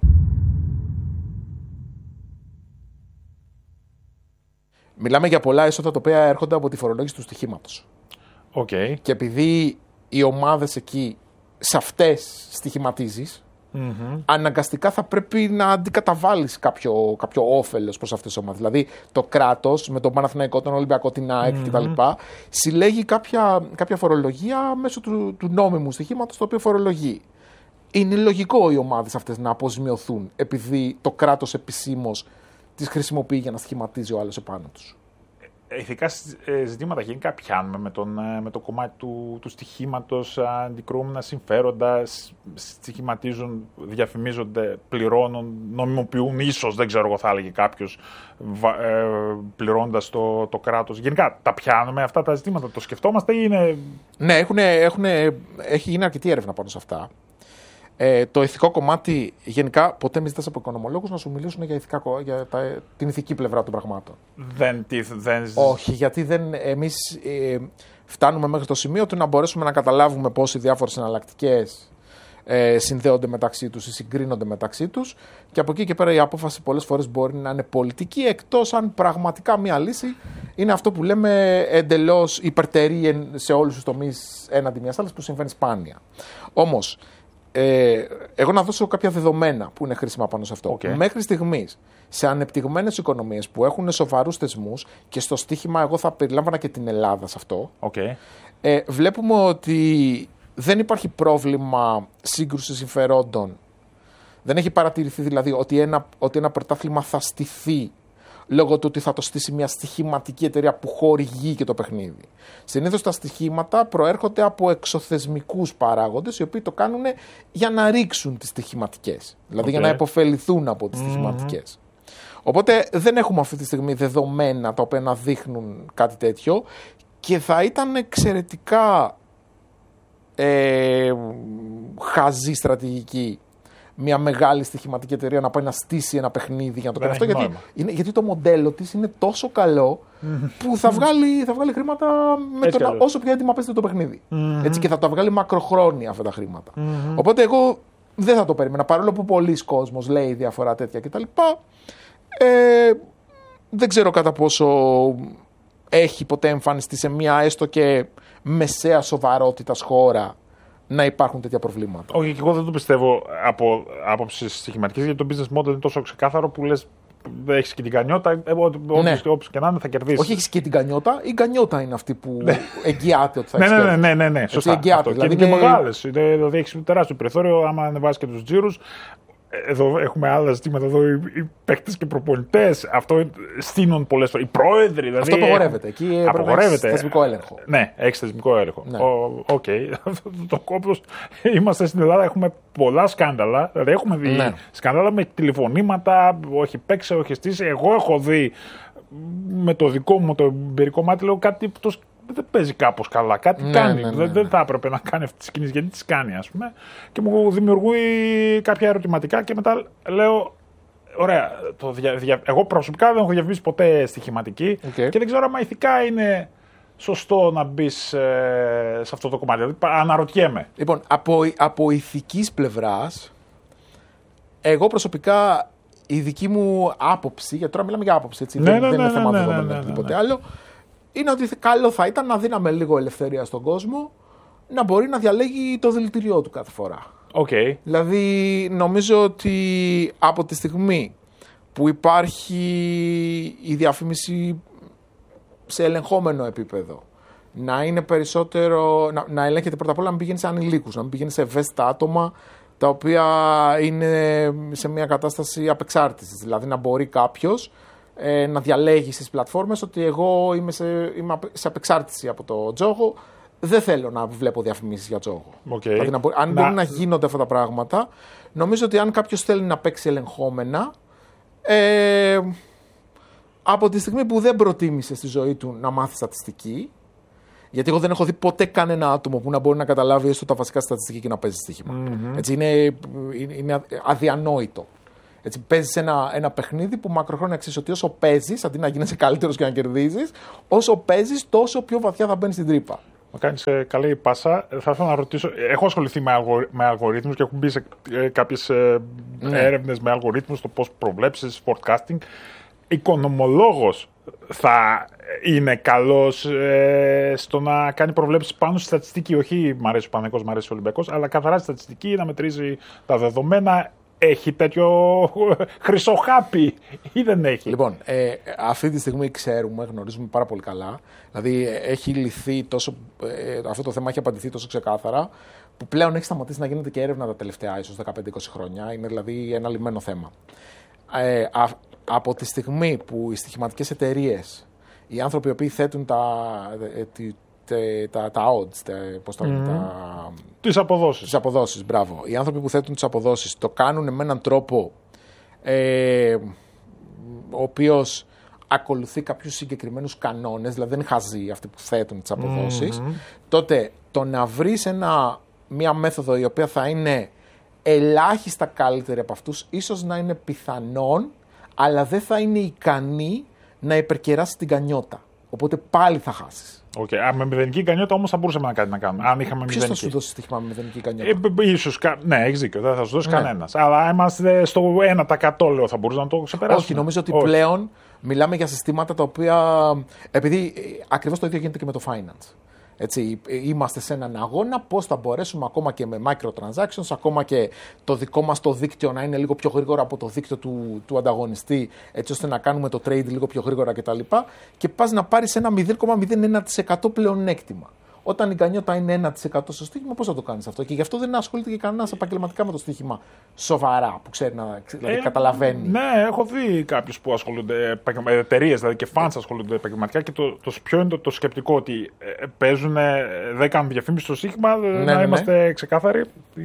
Μιλάμε για πολλά έσοδα τα οποία έρχονται από τη φορολόγηση του στοιχήματος. Οκ. Και επειδή οι ομάδες εκεί σε αυτές στοιχηματίζεις, Mm-hmm. αναγκαστικά θα πρέπει να αντικαταβάλεις κάποιο, κάποιο όφελος προς αυτές τις ομάδες. Δηλαδή το κράτος με τον Παναθηναϊκό, τον Ολυμπιακό, την ΑΕΚ Mm-hmm. κτλ. Συλλέγει κάποια, κάποια φορολογία μέσω του, του νόμιμου στοιχήματος το οποίο φορολογεί. Είναι λογικό οι ομάδες αυτές να αποζημιωθούν επειδή το κράτος επισήμως τις χρησιμοποιεί για να στοιχηματίζει ο άλλος επάνω τους. Ηθικά ε, ζητήματα γενικά πιάνουμε με, τον, ε, με το κομμάτι του, του στοιχήματος, αντικρούμενα συμφέροντα, σ- στοιχηματίζουν, διαφημίζονται, πληρώνουν, νομιμοποιούν ίσως, δεν ξέρω εγώ θα έλεγε κάποιος, βα- ε, πληρώνοντας το, το κράτος. Γενικά τα πιάνουμε αυτά τα ζητήματα, το σκεφτόμαστε ή είναι... Ναι, έχουνε, έχουνε, έχει γίνει αρκετή έρευνα πάνω σε αυτά. Ε, το ηθικό κομμάτι, γενικά, ποτέ μην ζητάς από οικονομολόγους να σου μιλήσουν για, ηθικά, κο- για τα, την ηθική πλευρά των πραγμάτων. Δεν, τι- δεν, Όχι, γιατί δεν, εμείς ε, φτάνουμε μέχρι το σημείο του να μπορέσουμε να καταλάβουμε πώς οι διάφορες εναλλακτικές ε, συνδέονται μεταξύ τους ή συγκρίνονται μεταξύ τους και από εκεί και πέρα η απόφαση πολλές φορές μπορεί να είναι πολιτική, εκτός αν πραγματικά μία λύση είναι αυτό που λέμε εντελώς υπερτερεί εν- σε όλους τους τομείς έναντι μιας άλλης που συμβαίνει σπάνια. Όμως, ε, εγώ να δώσω κάποια δεδομένα που είναι χρήσιμα πάνω σε αυτό. Okay. Μέχρι στιγμής, σε ανεπτυγμένες οικονομίες που έχουν σοβαρούς θεσμούς και στο στοίχημα εγώ θα περιλάμβανα και την Ελλάδα σε αυτό, Okay. ε, βλέπουμε ότι δεν υπάρχει πρόβλημα σύγκρουσης συμφερόντων. Δεν έχει παρατηρηθεί δηλαδή ότι ένα, ότι ένα πρωτάθλημα θα στηθεί λόγω του ότι θα το στήσει μια στοιχηματική εταιρεία που χορηγεί και το παιχνίδι. Συνήθως τα στοιχήματα προέρχονται από εξωθεσμικούς παράγοντες οι οποίοι το κάνουν για να ρίξουν τις στοιχηματικές. Δηλαδή Okay. για να υποφεληθούν από τις mm-hmm. στοιχηματικές. Οπότε δεν έχουμε αυτή τη στιγμή δεδομένα τα οποία να δείχνουν κάτι τέτοιο και θα ήταν εξαιρετικά ε, χαζή στρατηγική μια μεγάλη στοιχηματική εταιρεία να πάει να στήσει ένα παιχνίδι για να το Δεν κάνει αυτό. έχει Γιατί, νόημα. είναι, γιατί το μοντέλο της είναι τόσο καλό που θα βγάλει, θα βγάλει χρήματα με Έτσι το να, καλώς. όσο πιο έτοιμα παίζεται το παιχνίδι. Έτσι, και θα τα βγάλει μακροχρόνια αυτά τα χρήματα. Οπότε εγώ δεν θα το περίμενα. Παρόλο που πολλοί κόσμος λέει διαφορά τέτοια κτλ. Ε, δεν ξέρω κατά πόσο έχει ποτέ εμφανιστεί σε μια έστω και μεσαία σοβαρότητας χώρα να υπάρχουν τέτοια προβλήματα. Όχι, και εγώ δεν το πιστεύω από άποψη στοιχηματική, γιατί το business model είναι τόσο ξεκάθαρο που λες έχει και την κανιότα. Όποιος Ναι. και να είναι θα κερδίσει. Όχι, έχει και την κανιότα. Η κανιότα είναι αυτή που εγγυάται ότι θα Ναι, έχει ναι, κέρδος. ναι, ναι, ναι, ναι, σωστά. εγγυάται, Αυτό. δηλαδή και είναι και είναι- μεγάλες. Δηλαδή έχει τεράστιο περιθώριο άμα ανεβάσει και τους τζίρους. Εδώ έχουμε άλλα ζητήματα. Εδώ οι, οι παίκτες και προπονητές. Αυτό στείνουν πολλές φορές. Οι πρόεδροι. Δηλαδή, Αυτό απογορεύεται. Εκεί πρέπει να έχεις απογορεύεται. θεσμικό έλεγχο. Ναι, έχει θεσμικό έλεγχο. Ναι. Οκ. Το κόμπος. Είμαστε στην Ελλάδα, έχουμε πολλά σκάνδαλα. Δηλαδή έχουμε δει Ναι. σκάνδαλα με τηλεφωνήματα. Όχι παίξε, όχι στήσει. Εγώ έχω δει με το δικό μου το εμπειρικό μάτι, λέω κάτι που το δεν παίζει κάπως καλά. Κάτι Ναι, κάνει. ναι, ναι, δεν, ναι. δεν θα έπρεπε να κάνει αυτές τις κινήσεις. Γιατί τις κάνει, ας πούμε. Και μου δημιουργεί κάποια ερωτηματικά και μετά λέω. Ωραία. Το δια, δια, εγώ προσωπικά δεν έχω διαφημίσει ποτέ στοιχηματική Οκ. και δεν ξέρω αν ηθικά είναι σωστό να μπει ε, σε αυτό το κομμάτι. Δηλαδή, αναρωτιέμαι. Λοιπόν, από, από ηθικής πλευράς, εγώ προσωπικά η δική μου άποψη, γιατί τώρα μιλάμε για άποψη, έτσι, Ναι, δεν, ναι, δεν ναι, είναι θέμα ναι, ναι, δεδομένων ναι, ή ναι, οτιδήποτε ναι. άλλο, είναι ότι καλό θα ήταν να δίναμε λίγο ελευθερία στον κόσμο να μπορεί να διαλέγει το δηλητηριό του κάθε φορά. Οκ. Δηλαδή, νομίζω ότι από τη στιγμή που υπάρχει η διαφήμιση σε ελεγχόμενο επίπεδο, να είναι περισσότερο, να, να ελέγχεται πρώτα απ' όλα να μην πηγαίνει σε ανηλίκους, να μην πηγαίνει σε ευαίσθητα άτομα τα οποία είναι σε μια κατάσταση απεξάρτησης. Δηλαδή να μπορεί κάποιος ε, να διαλέγει στις πλατφόρμες ότι εγώ είμαι σε, είμαι απε- σε απεξάρτηση από το τζόγο, δεν θέλω να βλέπω διαφημίσεις για τζόγο. Οκ. Δηλαδή, να μπορεί- αν Να- μπορεί να γίνονται αυτά τα πράγματα, νομίζω ότι αν κάποιος θέλει να παίξει ελεγχόμενα, ε, από τη στιγμή που δεν προτίμησε στη ζωή του να μάθει στατιστική, γιατί εγώ δεν έχω δει ποτέ κανένα άτομο που να μπορεί να καταλάβει έστω τα βασικά στατιστική και να παίζει στοίχημα. Έτσι, είναι, είναι, είναι αδιανόητο. Έτσι, παίζεις ένα, ένα παιχνίδι που μακροχρόνια ξέρεις ότι όσο παίζεις, αντί να γίνεσαι καλύτερος και να κερδίζεις, όσο παίζεις, τόσο πιο βαθιά θα μπαίνεις στην τρύπα. Μου κάνει καλή πάσα. Θα ήθελα να ρωτήσω. Έχω ασχοληθεί με, αλγο, με αλγορίθμους και έχω μπει σε ε, κάποιες ε, Ναι. έρευνες με αλγορίθμους, το πώς προβλέψεις, forecasting. Οικονομολόγος θα είναι καλός ε, στο να κάνει προβλέψεις πάνω στη στατιστική. Όχι, μ' αρέσει ο Παναθηναϊκός, μ' αρέσει ο Ολυμπιακός, αλλά καθαρά στη στατιστική να μετρήσει τα δεδομένα. Έχει τέτοιο χρυσό χάπι ή δεν έχει? Λοιπόν, ε, αυτή τη στιγμή ξέρουμε, γνωρίζουμε πάρα πολύ καλά. Δηλαδή, ε, έχει λυθεί τόσο. Ε, αυτό το θέμα έχει απαντηθεί τόσο ξεκάθαρα, που πλέον έχει σταματήσει να γίνεται και έρευνα τα τελευταία ίσως δεκαπέντε είκοσι χρόνια. Είναι δηλαδή ένα λυμμένο θέμα. Ε, α, από τη στιγμή που οι στοιχηματικές εταιρείες, οι άνθρωποι οι οποίοι θέτουν τα, ε, τη- τε- τα, τα odds, τα, πώς τα, λένε, τα, Τις αποδόσεις. τις αποδόσεις, μπράβο. Οι άνθρωποι που θέτουν τις αποδόσεις το κάνουν με έναν τρόπο ε, ο οποίος ακολουθεί κάποιους συγκεκριμένους κανόνες, δηλαδή δεν είναι χαζοί αυτοί που θέτουν τις αποδόσεις, τότε το να βρεις ένα, μια μέθοδο η οποία θα είναι ελάχιστα καλύτερη από αυτούς, ίσως να είναι πιθανόν, αλλά δεν θα είναι ικανή να υπερκεράσει την κανιότα. Οπότε πάλι θα χάσεις. Okay. Α, με μηδενική κανιότα όμως θα μπορούσαμε να κάτι να κάνουμε. Αν είχαμε Ποιος θα μηδενική. σου δώσει στοίχημα με μηδενική κανιότα? Ε, ίσως, κα- ναι, έχεις δίκιο, δεν θα σου δώσει Ναι. κανένας. Αλλά είμαστε στο ένα τοις εκατό, λέω, θα μπορούσαμε να το ξεπεράσουμε. Όχι, νομίζω ότι Όχι. πλέον μιλάμε για συστήματα τα οποία. Επειδή ε, ακριβώς το ίδιο γίνεται και με το finance. Έτσι, ε, είμαστε σε έναν αγώνα πώς θα μπορέσουμε ακόμα και με microtransactions, ακόμα και το δικό μας το δίκτυο να είναι λίγο πιο γρήγορο από το δίκτυο του, του ανταγωνιστή, έτσι ώστε να κάνουμε το trade λίγο πιο γρήγορα κτλ. Και πας να πάρεις ένα μηδέν κόμμα μηδέν ένα τοις εκατό πλεονέκτημα. Όταν η κανιότα είναι ένα τοις εκατό στο στοίχημα, πώς θα το κάνεις αυτό? Και γι' αυτό δεν ασχολείται και κανένας επαγγελματικά με το στοίχημα σοβαρά, που ξέρει να δηλαδή, Ε, καταλαβαίνει. Ναι, έχω δει κάποιους που ασχολούνται, εταιρείες δηλαδή και fans ασχολούνται επαγγελματικά και το, το ποιο είναι το, το σκεπτικό ότι ε, παίζουν, ε, δεν κάνουν διαφήμιση στο στοίχημα, ε, ναι, να ναι. είμαστε ξεκάθαροι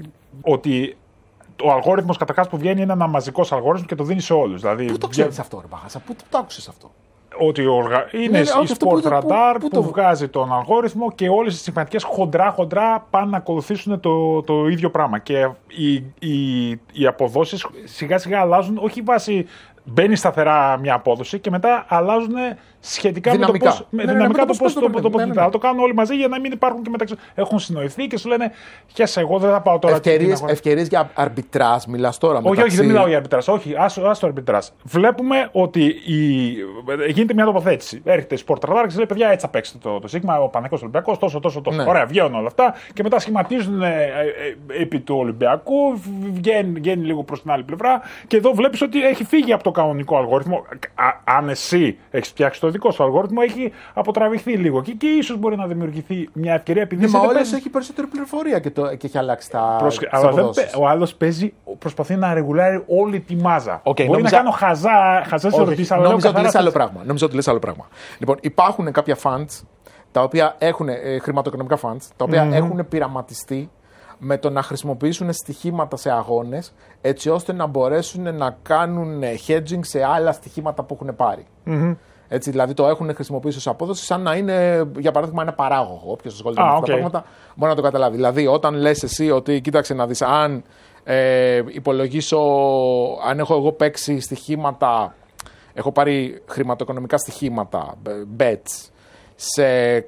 ότι ο αλγόριθμος καταρχάς που βγαίνει είναι ένα μαζικός αλγόριθμος και το δίνει σε όλους. Δηλαδή, Πού το ξέρεις αυτό, ρε Μπαχάσα, πού το άκουσες αυτό? Ότι οργα... είναι ναι, η όχι, αυτό Sport πού το- Radar πού- που, πού το- βγάζει τον αλγόριθμο και όλες οι συμφωνητικές χοντρά-χοντρά πάνε να ακολουθήσουν το, το ίδιο πράγμα. Και οι, οι, οι αποδόσεις σιγά-σιγά αλλάζουν, όχι βάσει μπαίνει σταθερά μια απόδοση και μετά αλλάζουν σχετικά δυναμικά. με το πώς, Ναι, με, ναι, δυναμικά ναι, το πώς το, το, το, ναι, ναι, ναι. το, το κάνουν όλοι μαζί για να μην υπάρχουν και μεταξύ. Έχουν συνοηθεί και σου λένε χέσε, εγώ δεν θα πάω τώρα. Ευκαιρίες για αρμπιτράζ, μιλάς τώρα. Όχι, μεταξύ... όχι, δεν μιλάω για αρμπιτράζ. Όχι, άσο, άσο αρμπιτράζ. Βλέπουμε ότι η... γίνεται μια τοποθέτηση. Έρχεται η Sport Radar και λέει: παιδιά, έτσι θα παίξετε το, το Σίγμα, ο Παναθηναϊκός Ολυμπιακός, τόσο, τόσο, τόσο. Ναι. Ωραία, βγαίνουν όλα αυτά και μετά σχηματίζουν ε, ε, επί του Ολυμπιακού, βγαίνει, βγαίνει λίγο προς την άλλη πλευρά και εδώ βλέπεις ότι έχει φύγει από το κανονικό αλγόριθμο. Α, αν εσύ έχεις φτιάξει το δικό σου αλγόριθμο, έχει αποτραβηχθεί λίγο και, και ίσως μπορεί να δημιουργηθεί μια ευκαιρία επειδή. Ναι, μα όλες έχει περισσότερη πληροφορία και, το, και έχει αλλάξει τα. Προσ... Αλλά δεν, ο άλλος παίζει, προσπαθεί να ρεγουλάρει όλη τη μάζα. Okay, μπορεί νόμιζα... να κάνω χαζά, χαζές ερωτήσεις, αλλά νόμιζα ότι λες άλλο θα... πράγμα. Νόμιζα ότι λες άλλο πράγμα. Λοιπόν, υπάρχουν κάποια funds τα οποία έχουν ε, χρηματοοικονομικά funds, τα οποία mm-hmm. έχουν πειραματιστεί με το να χρησιμοποιήσουν στοιχήματα σε αγώνες έτσι ώστε να μπορέσουν να κάνουν hedging σε άλλα στοιχήματα που έχουν πάρει. Mm-hmm. Έτσι, δηλαδή το έχουν χρησιμοποιήσει ως απόδοση σαν να είναι, για παράδειγμα, ένα παράγωγο. Όποιος ασχολείται ah, με αυτά okay. τα πράγματα μπορεί να το καταλάβει. Δηλαδή, όταν λες εσύ ότι κοίταξε να δεις, αν ε, υπολογίσω, αν έχω εγώ παίξει στοιχήματα, έχω πάρει χρηματοοικονομικά στοιχήματα, bets, σε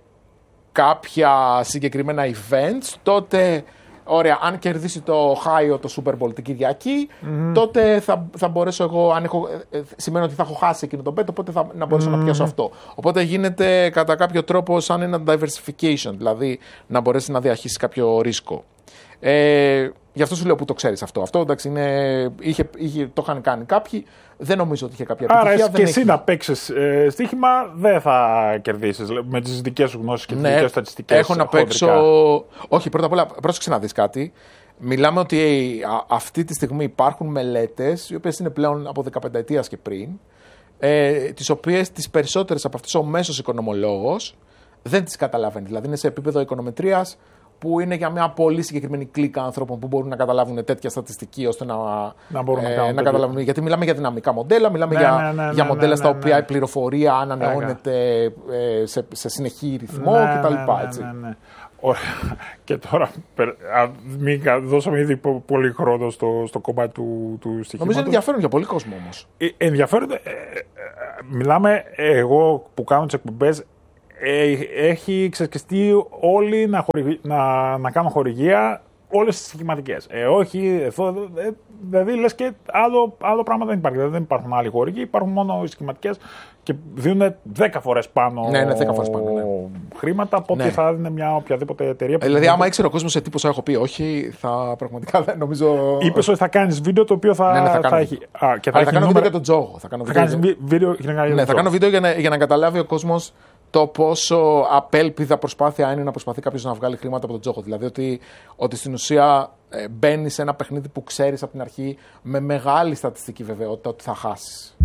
κάποια συγκεκριμένα events, τότε. Ωραία, αν κερδίσει το Χάιο το Super Bowl την Κυριακή, mm-hmm. τότε θα, θα μπορέσω εγώ, αν έχω, σημαίνει ότι θα έχω χάσει εκείνο το bet, οπότε θα να μπορέσω mm-hmm. να πιάσω αυτό. Οπότε γίνεται κατά κάποιο τρόπο σαν ένα diversification, δηλαδή να μπορέσει να διαχύσει κάποιο ρίσκο. Ε, γι' αυτό σου λέω που το ξέρεις αυτό. Αυτό εντάξει, είναι, είχε, είχε, το είχαν κάνει κάποιοι. Δεν νομίζω ότι είχε κάποια επιτυχία. Άρα και εσύ έχει... να παίξεις ε, στοίχημα δεν θα κερδίσεις με τις δικές σου γνώσεις και τις ναι, δικές σου στατιστικές. Έχω να παίξω. Όχι, πρώτα απ' όλα, πρόσεξε να δεις κάτι. Μιλάμε ότι α, αυτή τη στιγμή υπάρχουν μελέτες, οι οποίες είναι πλέον από δεκαπενταετίας και πριν, ε, τις οποίες τις περισσότερες από αυτές ο μέσος οικονομολόγος δεν τις καταλαβαίνει. Δηλαδή είναι σε επίπεδο οικονομετρίας, που είναι για μια πολύ συγκεκριμένη κλίκα άνθρωπων που μπορούν να καταλάβουν τέτοια στατιστική ώστε να, να μπορούν ε, να, να καταλάβουν. Γιατί μιλάμε για δυναμικά μοντέλα, μιλάμε ναι, για, ναι, ναι, για ναι, μοντέλα ναι, στα ναι, οποία ναι. η πληροφορία ανανεώνεται ε, σε, σε συνεχή ρυθμό ναι, κτλ. Ναι, ναι, ναι, ναι. Ωραία. Και τώρα, μην δώσαμε ήδη πολύ χρόνο στο, στο κομμάτι του, του στοιχήματος. Νομίζω είναι ενδιαφέρον για πολύ κόσμο όμως. Ε, ενδιαφέρον. Ε, ε, μιλάμε, εγώ που κάνω τις εκπομπές, έχει ξεσκιστεί όλοι να, χορηγ... να, να κάνουν χορηγία όλες τις στοιχηματικές. Ε, όχι, εδώ, ε, δηλαδή λες και άλλο, άλλο πράγμα δεν υπάρχει. Δηλαδή δεν υπάρχουν άλλοι χορηγοί, υπάρχουν μόνο οι στοιχηματικές και δίνουν δέκα φορές πάνω, ναι, ναι, δέκα φορές πάνω ναι. χρήματα από ό,τι ναι. θα δίνει μια οποιαδήποτε εταιρεία. Ε, δηλαδή, άμα ήξερε ο κόσμος σε τι ποσά έχω πει, όχι, θα πραγματικά δεν νομίζω. Είπες ότι θα κάνεις βίντεο το οποίο θα, ναι, ναι, θα, θα έχει. Α, και θα, θα, έχει θα κάνω νούμερα... βίντεο για τον Τζόγο. Θα κάνω θα κάνεις βίντεο για να, ναι, θα κάνω βίντεο για να, για να καταλάβει ο κόσμος το πόσο απέλπιδα προσπάθεια είναι να προσπαθεί κάποιος να βγάλει χρήματα από τον τζόγο. Δηλαδή ότι, ότι στην ουσία ε, μπαίνει σε ένα παιχνίδι που ξέρεις από την αρχή με μεγάλη στατιστική βεβαιότητα ότι θα χάσεις.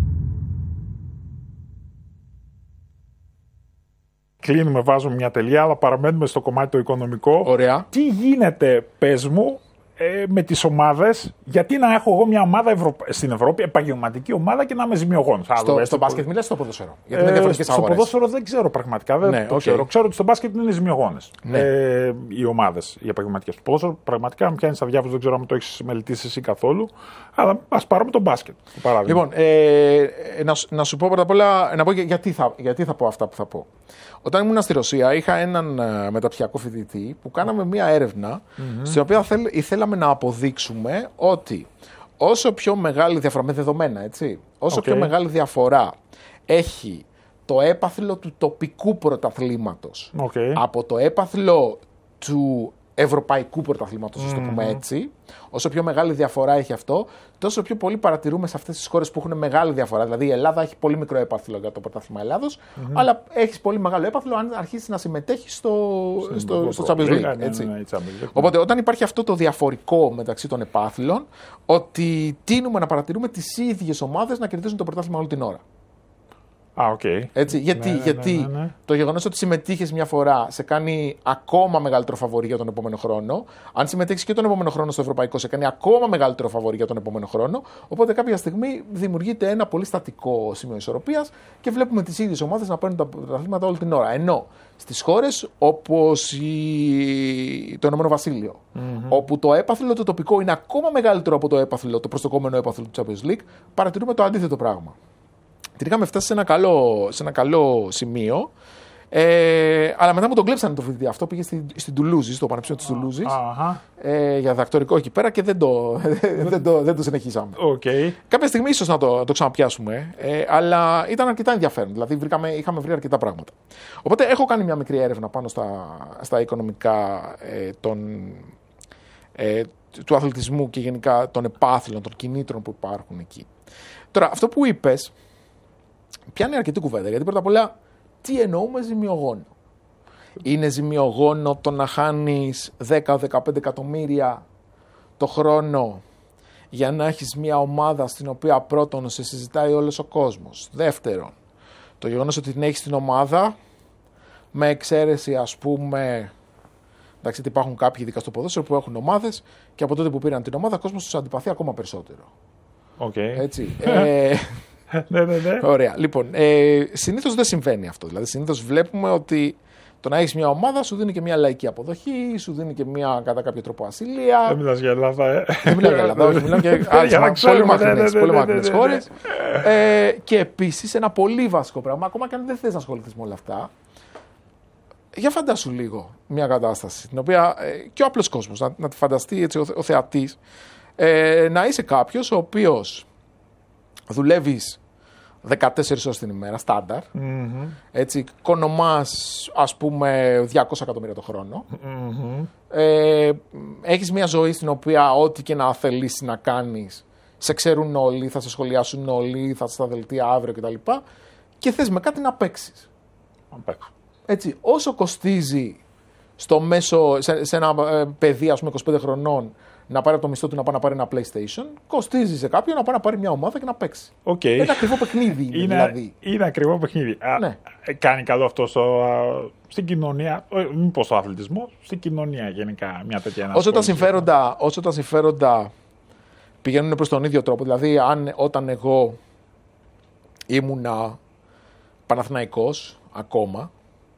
Κλείνουμε, βάζουμε μια τελεία, αλλά παραμένουμε στο κομμάτι το οικονομικό. Ωραία. Τι γίνεται, πες μου, ε, με τις ομάδες, γιατί να έχω εγώ μια ομάδα Ευρω... στην Ευρώπη, επαγγελματική ομάδα και να είμαι ζημιογόνος. Στο, στο μπάσκετ μιλάς στο ποδόσφαιρο. Γιατί είναι διαφορετικές στο αγορές. Στο ποδόσφαιρο δεν ξέρω πραγματικά. Δεν ναι, το okay. ξέρω. Ξέρω ότι στο μπάσκετ είναι ζημιογόνες. Ναι. Ε, οι ομάδες, οι επαγγελματικές. Στο ποδόσφαιρο πραγματικά, αν πιάνεις αδιάφορο, δεν ξέρω αν το έχεις μελετήσει εσύ καθόλου. Αλλά ας πάρουμε το μπάσκετ. Λοιπόν, ε, να, να σου πω πρώτα απ' όλα να πω γιατί θα, γιατί θα πω αυτά που θα πω. Όταν ήμουν στη Ρωσία, είχα έναν uh, μεταπτυχιακό φοιτητή που κάναμε μία έρευνα mm-hmm. στην οποία θέλ, θέλαμε να αποδείξουμε ότι όσο πιο μεγάλη διαφορά, με δεδομένα έτσι, όσο okay. πιο μεγάλη διαφορά έχει το έπαθλο του τοπικού πρωταθλήματος okay. από το έπαθλο του ευρωπαϊκού πρωταθλήματος, mm-hmm. το πούμε έτσι, όσο πιο μεγάλη διαφορά έχει αυτό, τόσο πιο πολύ παρατηρούμε σε αυτές τις χώρες που έχουν μεγάλη διαφορά. Δηλαδή η Ελλάδα έχει πολύ μικρό έπαθλο για το πρωτάθλημα Ελλάδος, mm-hmm. αλλά έχει πολύ μεγάλο έπαθλο αν αρχίσει να συμμετέχει στο, στο, στο Champions League. Έτσι. Ναι, ναι, ναι, οπότε όταν υπάρχει αυτό το διαφορικό μεταξύ των επάθλων, ότι τείνουμε να παρατηρούμε τις ίδιες ομάδες να κερδίζουν το πρωτάθλημα όλη την ώρα. Ah, okay. Έτσι, γιατί ναι, ναι, γιατί ναι, ναι. το γεγονός ότι συμμετείχες μια φορά σε κάνει ακόμα μεγαλύτερο φαβορί για τον επόμενο χρόνο. Αν συμμετέχεις και τον επόμενο χρόνο στο ευρωπαϊκό, σε κάνει ακόμα μεγαλύτερο φαβορί για τον επόμενο χρόνο. Οπότε κάποια στιγμή δημιουργείται ένα πολύ στατικό σημείο ισορροπίας και βλέπουμε τις ίδιες ομάδες να παίρνουν τα πρωταθλήματα όλη την ώρα. Ενώ στις χώρες όπως η... το Ηνωμένο Βασίλειο, mm-hmm. όπου το έπαθλο το τοπικό είναι ακόμα μεγαλύτερο από το έπαθλο, το προσδοκόμενο έπαθλο του Champions League, παρατηρούμε το αντίθετο πράγμα. Την είχαμε φτάσει σε ένα καλό, σε ένα καλό σημείο. Ε, αλλά μετά μου τον κλέψανε το φοιτητή αυτό. Πήγε στην, στην Τουλούζη, στο Πανεπιστήμιο της Τουλούζης, ε, για διδακτορικό εκεί πέρα και δεν το, δεν το, δεν το συνεχίσαμε. Okay. Κάποια στιγμή ίσως να το, το ξαναπιάσουμε, ε, αλλά ήταν αρκετά ενδιαφέρον. Δηλαδή βρήκαμε, είχαμε βρει αρκετά πράγματα. Οπότε έχω κάνει μια μικρή έρευνα πάνω στα, στα οικονομικά ε, των, ε, του αθλητισμού και γενικά των επάθλων, των κινήτρων που υπάρχουν εκεί. Τώρα, αυτό που είπες πιάνει αρκετή κουβέντα, γιατί πρώτα απ' όλα, τι εννοούμε ζημιογόνο. Είναι ζημιογόνο το να χάνεις δέκα με δεκαπέντε εκατομμύρια το χρόνο για να έχεις μια ομάδα στην οποία πρώτον σε συζητάει όλος ο κόσμος. Δεύτερον, το γεγονός ότι την έχεις την ομάδα με εξαίρεση ας πούμε, εντάξει υπάρχουν κάποιοι ειδικά στο ποδόσφαιρο που έχουν ομάδες και από τότε που πήραν την ομάδα ο κόσμος τους αντιπαθεί ακόμα περισσότερο. Okay. Έτσι. ε, ναι, ναι, ναι. Ωραία. Λοιπόν, ε, συνήθως δεν συμβαίνει αυτό. Δηλαδή, συνήθως βλέπουμε ότι το να έχεις μια ομάδα σου δίνει και μια λαϊκή αποδοχή, σου δίνει και μια κατά κάποιο τρόπο ασυλία. Δεν μιλάς για Ελλάδα, ε. Δεν μιλάω για Ελλάδα, όχι, μιλάω και άλλες πολύ μακρινές χώρες. Ε, και επίσης ένα πολύ βασικό πράγμα, ακόμα και αν δεν θες να ασχοληθείς με όλα αυτά, για φαντάσου λίγο μια κατάσταση, την οποία ε, και ο απλός κόσμος, να, να τη φανταστεί έτσι, ο, ο θεατής, ε, να είσαι κάποιος ο οποίος δουλεύεις δεκατέσσερις ώρες την ημέρα, στάνταρ. Mm-hmm. Έτσι, κονομάς, ας πούμε, διακόσια εκατομμύρια το χρόνο. Mm-hmm. Ε, έχεις μια ζωή στην οποία ό,τι και να θελήσεις να κάνεις, σε ξέρουν όλοι, θα σε σχολιάσουν όλοι, θα στα δελτία αύριο κτλ. Και θες με κάτι να παίξεις. Έτσι, όσο κοστίζει στο μέσο, σε, σε ένα ε, παιδί, ας πούμε, είκοσι πέντε χρονών, να πάρει από το μισθό του να πάει να πάρει ένα PlayStation, κοστίζει σε κάποιον να πάει να πάρει μια ομάδα και να παίξει. Okay. Είναι ακριβό παιχνίδι. Είναι, είναι, δηλαδή. είναι ακριβό παιχνίδι. Ναι. Α, κάνει καλό αυτό στο, στην κοινωνία, μην πω στο αθλητισμό, στην κοινωνία γενικά μια τέτοια όσο τα, συμφέροντα, όσο τα συμφέροντα πηγαίνουν προς τον ίδιο τρόπο, δηλαδή αν, όταν εγώ ήμουνα Παναθηναϊκός ακόμα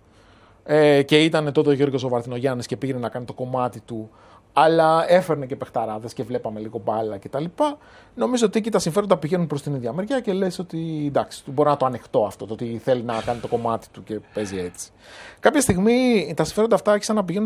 ε, και ήταν τότε ο Γιώργος ο Βαρθινογιάννης και πήγαινε να κάνει το κομμάτι του, αλλά έφερνε και παιχταράδες και βλέπαμε λίγο μπάλα κτλ. Νομίζω ότι εκεί τα συμφέροντα πηγαίνουν προς την ίδια μεριά και λες ότι εντάξει, μπορώ να το ανεχτώ αυτό, το ότι θέλει να κάνει το κομμάτι του και παίζει έτσι. Κάποια στιγμή τα συμφέροντα αυτά άρχισαν να πηγαίνουν